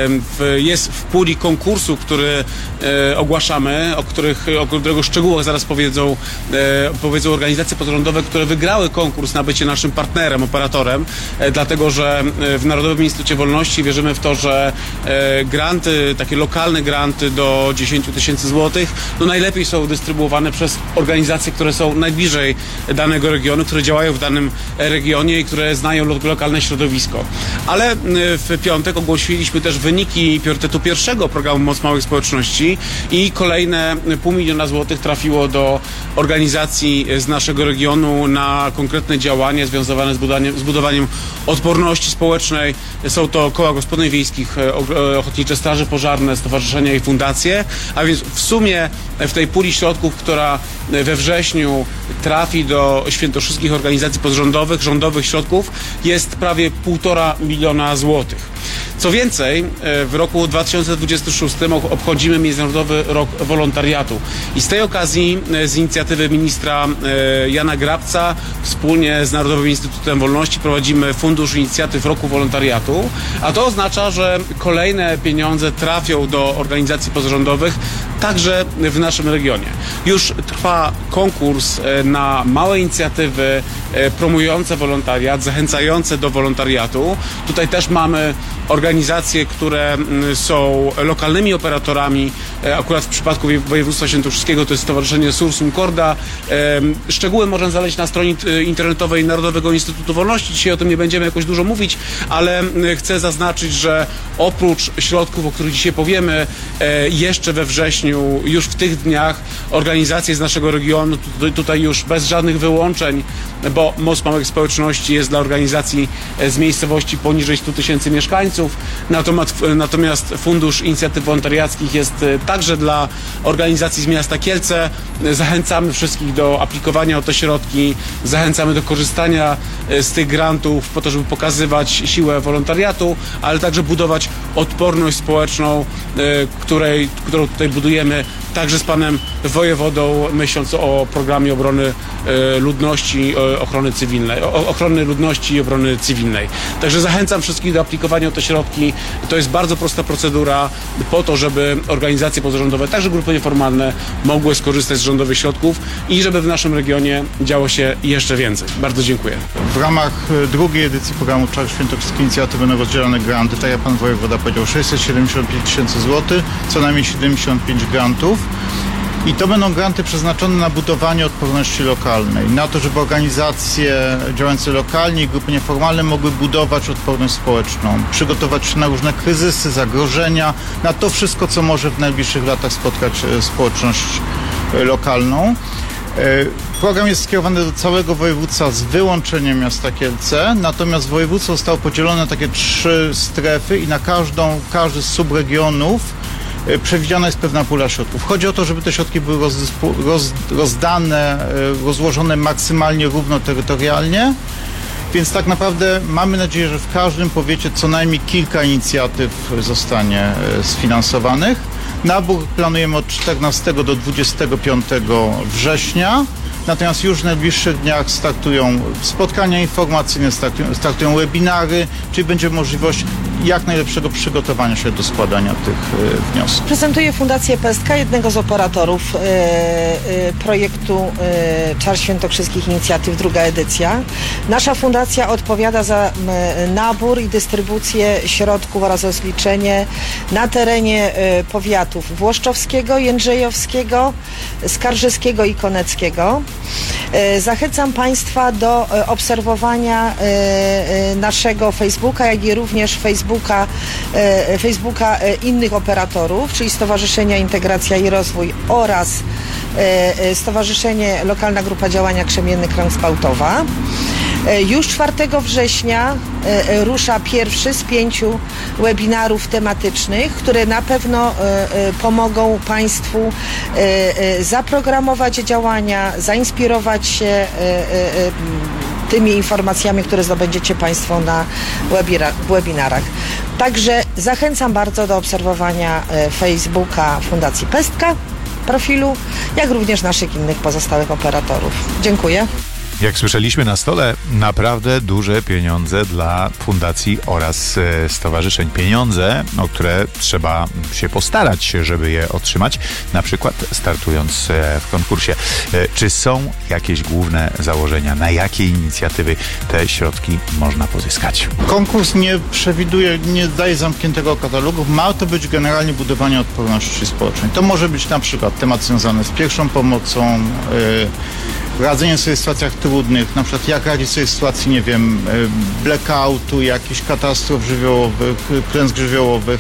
w, jest w puli konkursu, który y, ogłaszamy, o, których, o którego szczegółach zaraz powiedzą, y, powiedzą organizacje pozarządowe, które wygrały konkurs na bycie naszym partnerem, operatorem, y, dlatego że w Narodowym Instytucie Wolności wierzymy w to, że y, granty, takie lokalne granty do dziesięć tysięcy złotych, no najlepiej są dystrybuowane przez organizacje, które są najbliżej danego regionu, które działają w danym regionie i które znają lo- lokalne środowisko. Ale w piątek ogłosiliśmy też wyniki priorytetu pierwszego programu Moc Małych Społeczności i kolejne pół miliona złotych trafiło do organizacji z naszego regionu na konkretne działania związane z budowaniem, z budowaniem odporności społecznej. Są to koła gospodyń wiejskich, ochotnicze straże pożarne, stowarzyszenia i fundacje, a więc w sumie w tej puli środków, która we wrześniu trafi do świętokrzyskich organizacji pozarządowych, rządowych środków, jest prawie półtora miliona złotych. Co więcej, w roku dwa tysiące dwudziestym szóstym obchodzimy Międzynarodowy Rok Wolontariatu i z tej okazji z inicjatywy ministra Jana Grabca wspólnie z Narodowym Instytutem Wolności prowadzimy Fundusz Inicjatyw Roku Wolontariatu, a to oznacza, że kolejne pieniądze trafią do organizacji pozarządowych także w naszym regionie. Już trwa konkurs na małe inicjatywy promujące wolontariat, zachęcające do wolontariatu. Tutaj też mamy organizacje, które są lokalnymi operatorami. Akurat w przypadku województwa świętokrzyskiego to jest Stowarzyszenie Sursum Corda. Szczegóły można znaleźć na stronie internetowej Narodowego Instytutu Wolności. Dzisiaj o tym nie będziemy jakoś dużo mówić, ale chcę zaznaczyć, że oprócz środków, o których dzisiaj powiemy, jeszcze we wrześniu, już w tych dniach organizacje z naszego regionu, tutaj już bez żadnych wyłączeń, bo Moc Małych Społeczności jest dla organizacji z miejscowości poniżej stu tysięcy mieszkańców, natomiast, natomiast Fundusz Inicjatyw Wolontariackich jest także dla organizacji z miasta Kielce. Zachęcamy wszystkich do aplikowania o te środki, zachęcamy do korzystania z tych grantów po to, żeby pokazywać siłę wolontariatu, ale także budować odporność społeczną, której, którą tutaj budujemy także z panem wojewodą, myśląc o programie obrony ludności, ochrony cywilnej, ochrony ludności i obrony cywilnej. Także zachęcam wszystkich do aplikowania o te środki. To jest bardzo prosta procedura po to, żeby organizacje pozarządowe, także grupy nieformalne, mogły skorzystać z rządowych środków i żeby w naszym regionie działo się jeszcze więcej. Bardzo dziękuję. W ramach drugiej edycji programu Czar Świętokrzyskie Inicjatywy będą rozdzielane granty, tak jak pan wojewoda powiedział, sześćset siedemdziesiąt pięć tysięcy złotych, co najmniej siedemdziesiąt pięć grantów. I to będą granty przeznaczone na budowanie odporności lokalnej, na to, żeby organizacje działające lokalnie i grupy nieformalne mogły budować odporność społeczną, przygotować się na różne kryzysy, zagrożenia, na to wszystko, co może w najbliższych latach spotkać społeczność lokalną. Program jest skierowany do całego województwa z wyłączeniem miasta Kielce, natomiast województwo zostało podzielone na takie trzy strefy i na każdą, każdy z subregionów przewidziana jest pewna pula środków. Chodzi o to, żeby te środki były roz, roz, rozdane, rozłożone maksymalnie równo terytorialnie, więc tak naprawdę mamy nadzieję, że w każdym powiecie co najmniej kilka inicjatyw zostanie sfinansowanych. Nabór planujemy od czternastego do dwudziestego piątego września, natomiast już w najbliższych dniach startują spotkania informacyjne, startują, startują webinary, czyli będzie możliwość jak najlepszego przygotowania się do składania tych y, wniosków. Prezentuję Fundację Pestka, jednego z operatorów y, y, projektu y, Czar Świętokrzyskich Inicjatyw, druga edycja. Nasza fundacja odpowiada za y, nabór i dystrybucję środków oraz rozliczenie na terenie y, powiatów włoszczowskiego, jędrzejowskiego, skarżyskiego i koneckiego. Y, zachęcam Państwa do y, obserwowania y, y, naszego Facebooka, jak i również Facebooka Facebooka innych operatorów, czyli Stowarzyszenia Integracja i Rozwój oraz Stowarzyszenie Lokalna Grupa Działania Krzemienny Krąg Spałtowa. Już czwartego września rusza pierwszy z pięciu webinarów tematycznych, które na pewno pomogą Państwu zaprogramować działania, zainspirować się tymi informacjami, które zdobędziecie Państwo na webinarach. Także zachęcam bardzo do obserwowania Facebooka Fundacji Pestka, profilu, jak również naszych innych pozostałych operatorów. Dziękuję. Jak słyszeliśmy na stole, naprawdę duże pieniądze dla fundacji oraz e, stowarzyszeń. Pieniądze, o które trzeba się postarać, żeby je otrzymać, na przykład startując e, w konkursie. E, czy są jakieś główne założenia, na jakie inicjatywy te środki można pozyskać? Konkurs nie przewiduje, nie daje zamkniętego katalogu. Ma to być generalnie budowanie odporności społecznej. To może być na przykład temat związany z pierwszą pomocą, e, radzenie sobie w sytuacjach trudnych, na przykład jak radzić sobie w sytuacji, nie wiem, blackoutu, jakichś katastrof żywiołowych, klęsk żywiołowych.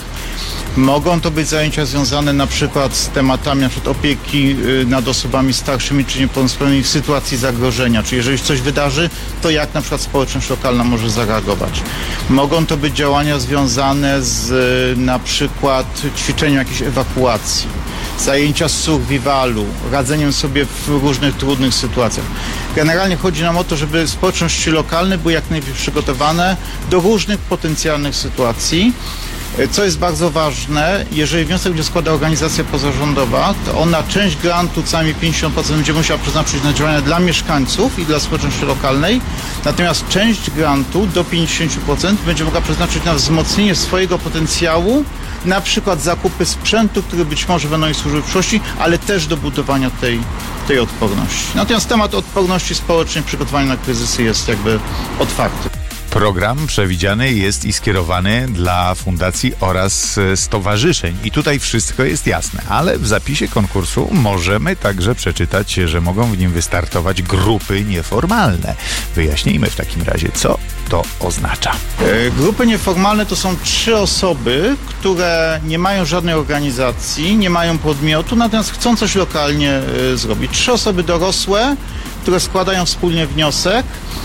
Mogą to być zajęcia związane na przykład z tematami na przykład opieki nad osobami starszymi czy niepełnosprawnymi w sytuacji zagrożenia. Czyli jeżeli coś wydarzy, to jak na przykład społeczność lokalna może zareagować. Mogą to być działania związane z na przykład ćwiczeniem jakiejś ewakuacji, zajęcia z survivalu, radzeniem sobie w różnych trudnych sytuacjach. Generalnie chodzi nam o to, żeby społeczności lokalne były jak najlepiej przygotowane do różnych potencjalnych sytuacji. Co jest bardzo ważne, jeżeli wniosek będzie składała organizacja pozarządowa, to ona część grantu, co najmniej pięćdziesiąt procent będzie musiała przeznaczyć na działania dla mieszkańców i dla społeczności lokalnej, natomiast część grantu do pięćdziesiąt procent będzie mogła przeznaczyć na wzmocnienie swojego potencjału, na przykład zakupy sprzętu, który być może będą jej służyły w przyszłości, ale też do budowania tej, tej odporności. Natomiast temat odporności społecznej, przygotowania na kryzysy jest jakby otwarty. Program przewidziany jest i skierowany dla fundacji oraz stowarzyszeń. I tutaj wszystko jest jasne, ale w zapisie konkursu możemy także przeczytać, że mogą w nim wystartować grupy nieformalne. Wyjaśnijmy w takim razie, co to oznacza. E, grupy nieformalne to są trzy osoby, które nie mają żadnej organizacji, nie mają podmiotu, natomiast chcą coś lokalnie e, zrobić. Trzy osoby dorosłe, które składają wspólnie wniosek.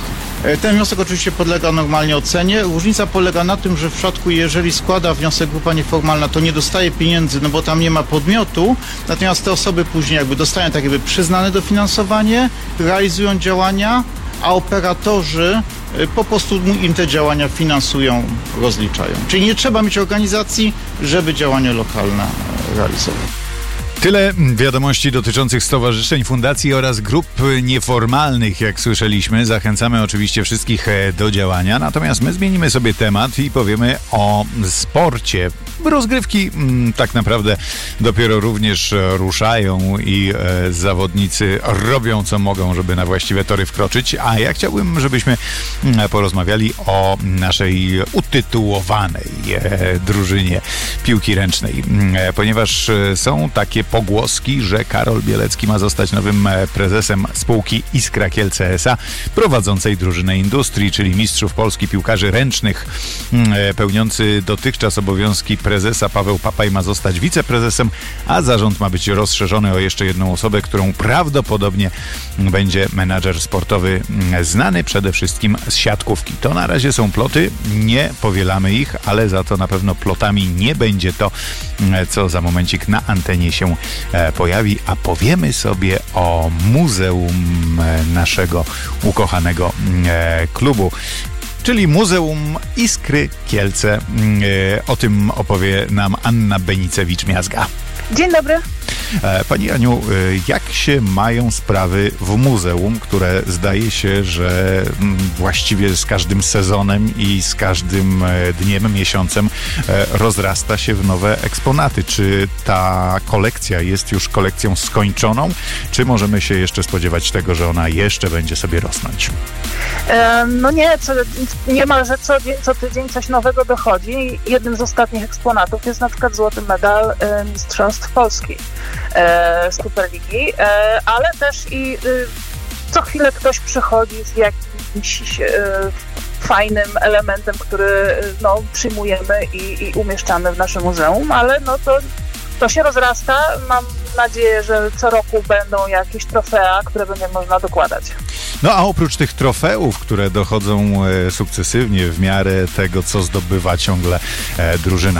Ten wniosek oczywiście podlega normalnie ocenie. Różnica polega na tym, że w przypadku, jeżeli składa wniosek grupa nieformalna, to nie dostaje pieniędzy, no bo tam nie ma podmiotu, natomiast te osoby później jakby dostają tak jakby przyznane dofinansowanie, realizują działania, a operatorzy po prostu im te działania finansują, rozliczają. Czyli nie trzeba mieć organizacji, żeby działania lokalne realizować. Tyle wiadomości dotyczących stowarzyszeń, fundacji oraz grup nieformalnych, jak słyszeliśmy. Zachęcamy oczywiście wszystkich do działania, natomiast my zmienimy sobie temat i powiemy o sporcie. rozgrywki m, tak naprawdę dopiero również ruszają i e, zawodnicy robią co mogą, żeby na właściwe tory wkroczyć, a ja chciałbym, żebyśmy m, porozmawiali o naszej utytułowanej e, drużynie piłki ręcznej, e, ponieważ e, są takie pogłoski, że Karol Bielecki ma zostać nowym e, prezesem spółki Iskra Kielce S A, prowadzącej drużynę Industrii, czyli mistrzów Polski piłkarzy ręcznych. E, pełniący dotychczas obowiązki prezesa Paweł Papaj ma zostać wiceprezesem, a zarząd ma być rozszerzony o jeszcze jedną osobę, którą prawdopodobnie będzie menadżer sportowy znany przede wszystkim z siatkówki. To na razie są ploty, nie powielamy ich, ale za to na pewno plotami nie będzie to, co za momencik na antenie się pojawi, a powiemy sobie o muzeum naszego ukochanego klubu, czyli Muzeum Iskry Kielce. O tym opowie nam Anna Benicewicz-Miazga. Dzień dobry. Pani Aniu, jak się mają sprawy w muzeum, które zdaje się, że właściwie z każdym sezonem i z każdym dniem, miesiącem rozrasta się w nowe eksponaty? Czy ta kolekcja jest już kolekcją skończoną, czy możemy się jeszcze spodziewać tego, że ona jeszcze będzie sobie rosnąć? E, no nie, co, niemalże co, co tydzień coś nowego dochodzi. Jednym z ostatnich eksponatów jest na przykład złoty medal e, Mistrzostw Polski e, Superligi, e, ale też i e, co chwilę ktoś przychodzi z jakimś e, fajnym elementem, który no, przyjmujemy i, i umieszczamy w naszym muzeum, ale no to, to się rozrasta. Mam nadzieję, że co roku będą jakieś trofea, które będzie można dokładać. No a oprócz tych trofeów, które dochodzą e, sukcesywnie w miarę tego, co zdobywa ciągle e, drużyna,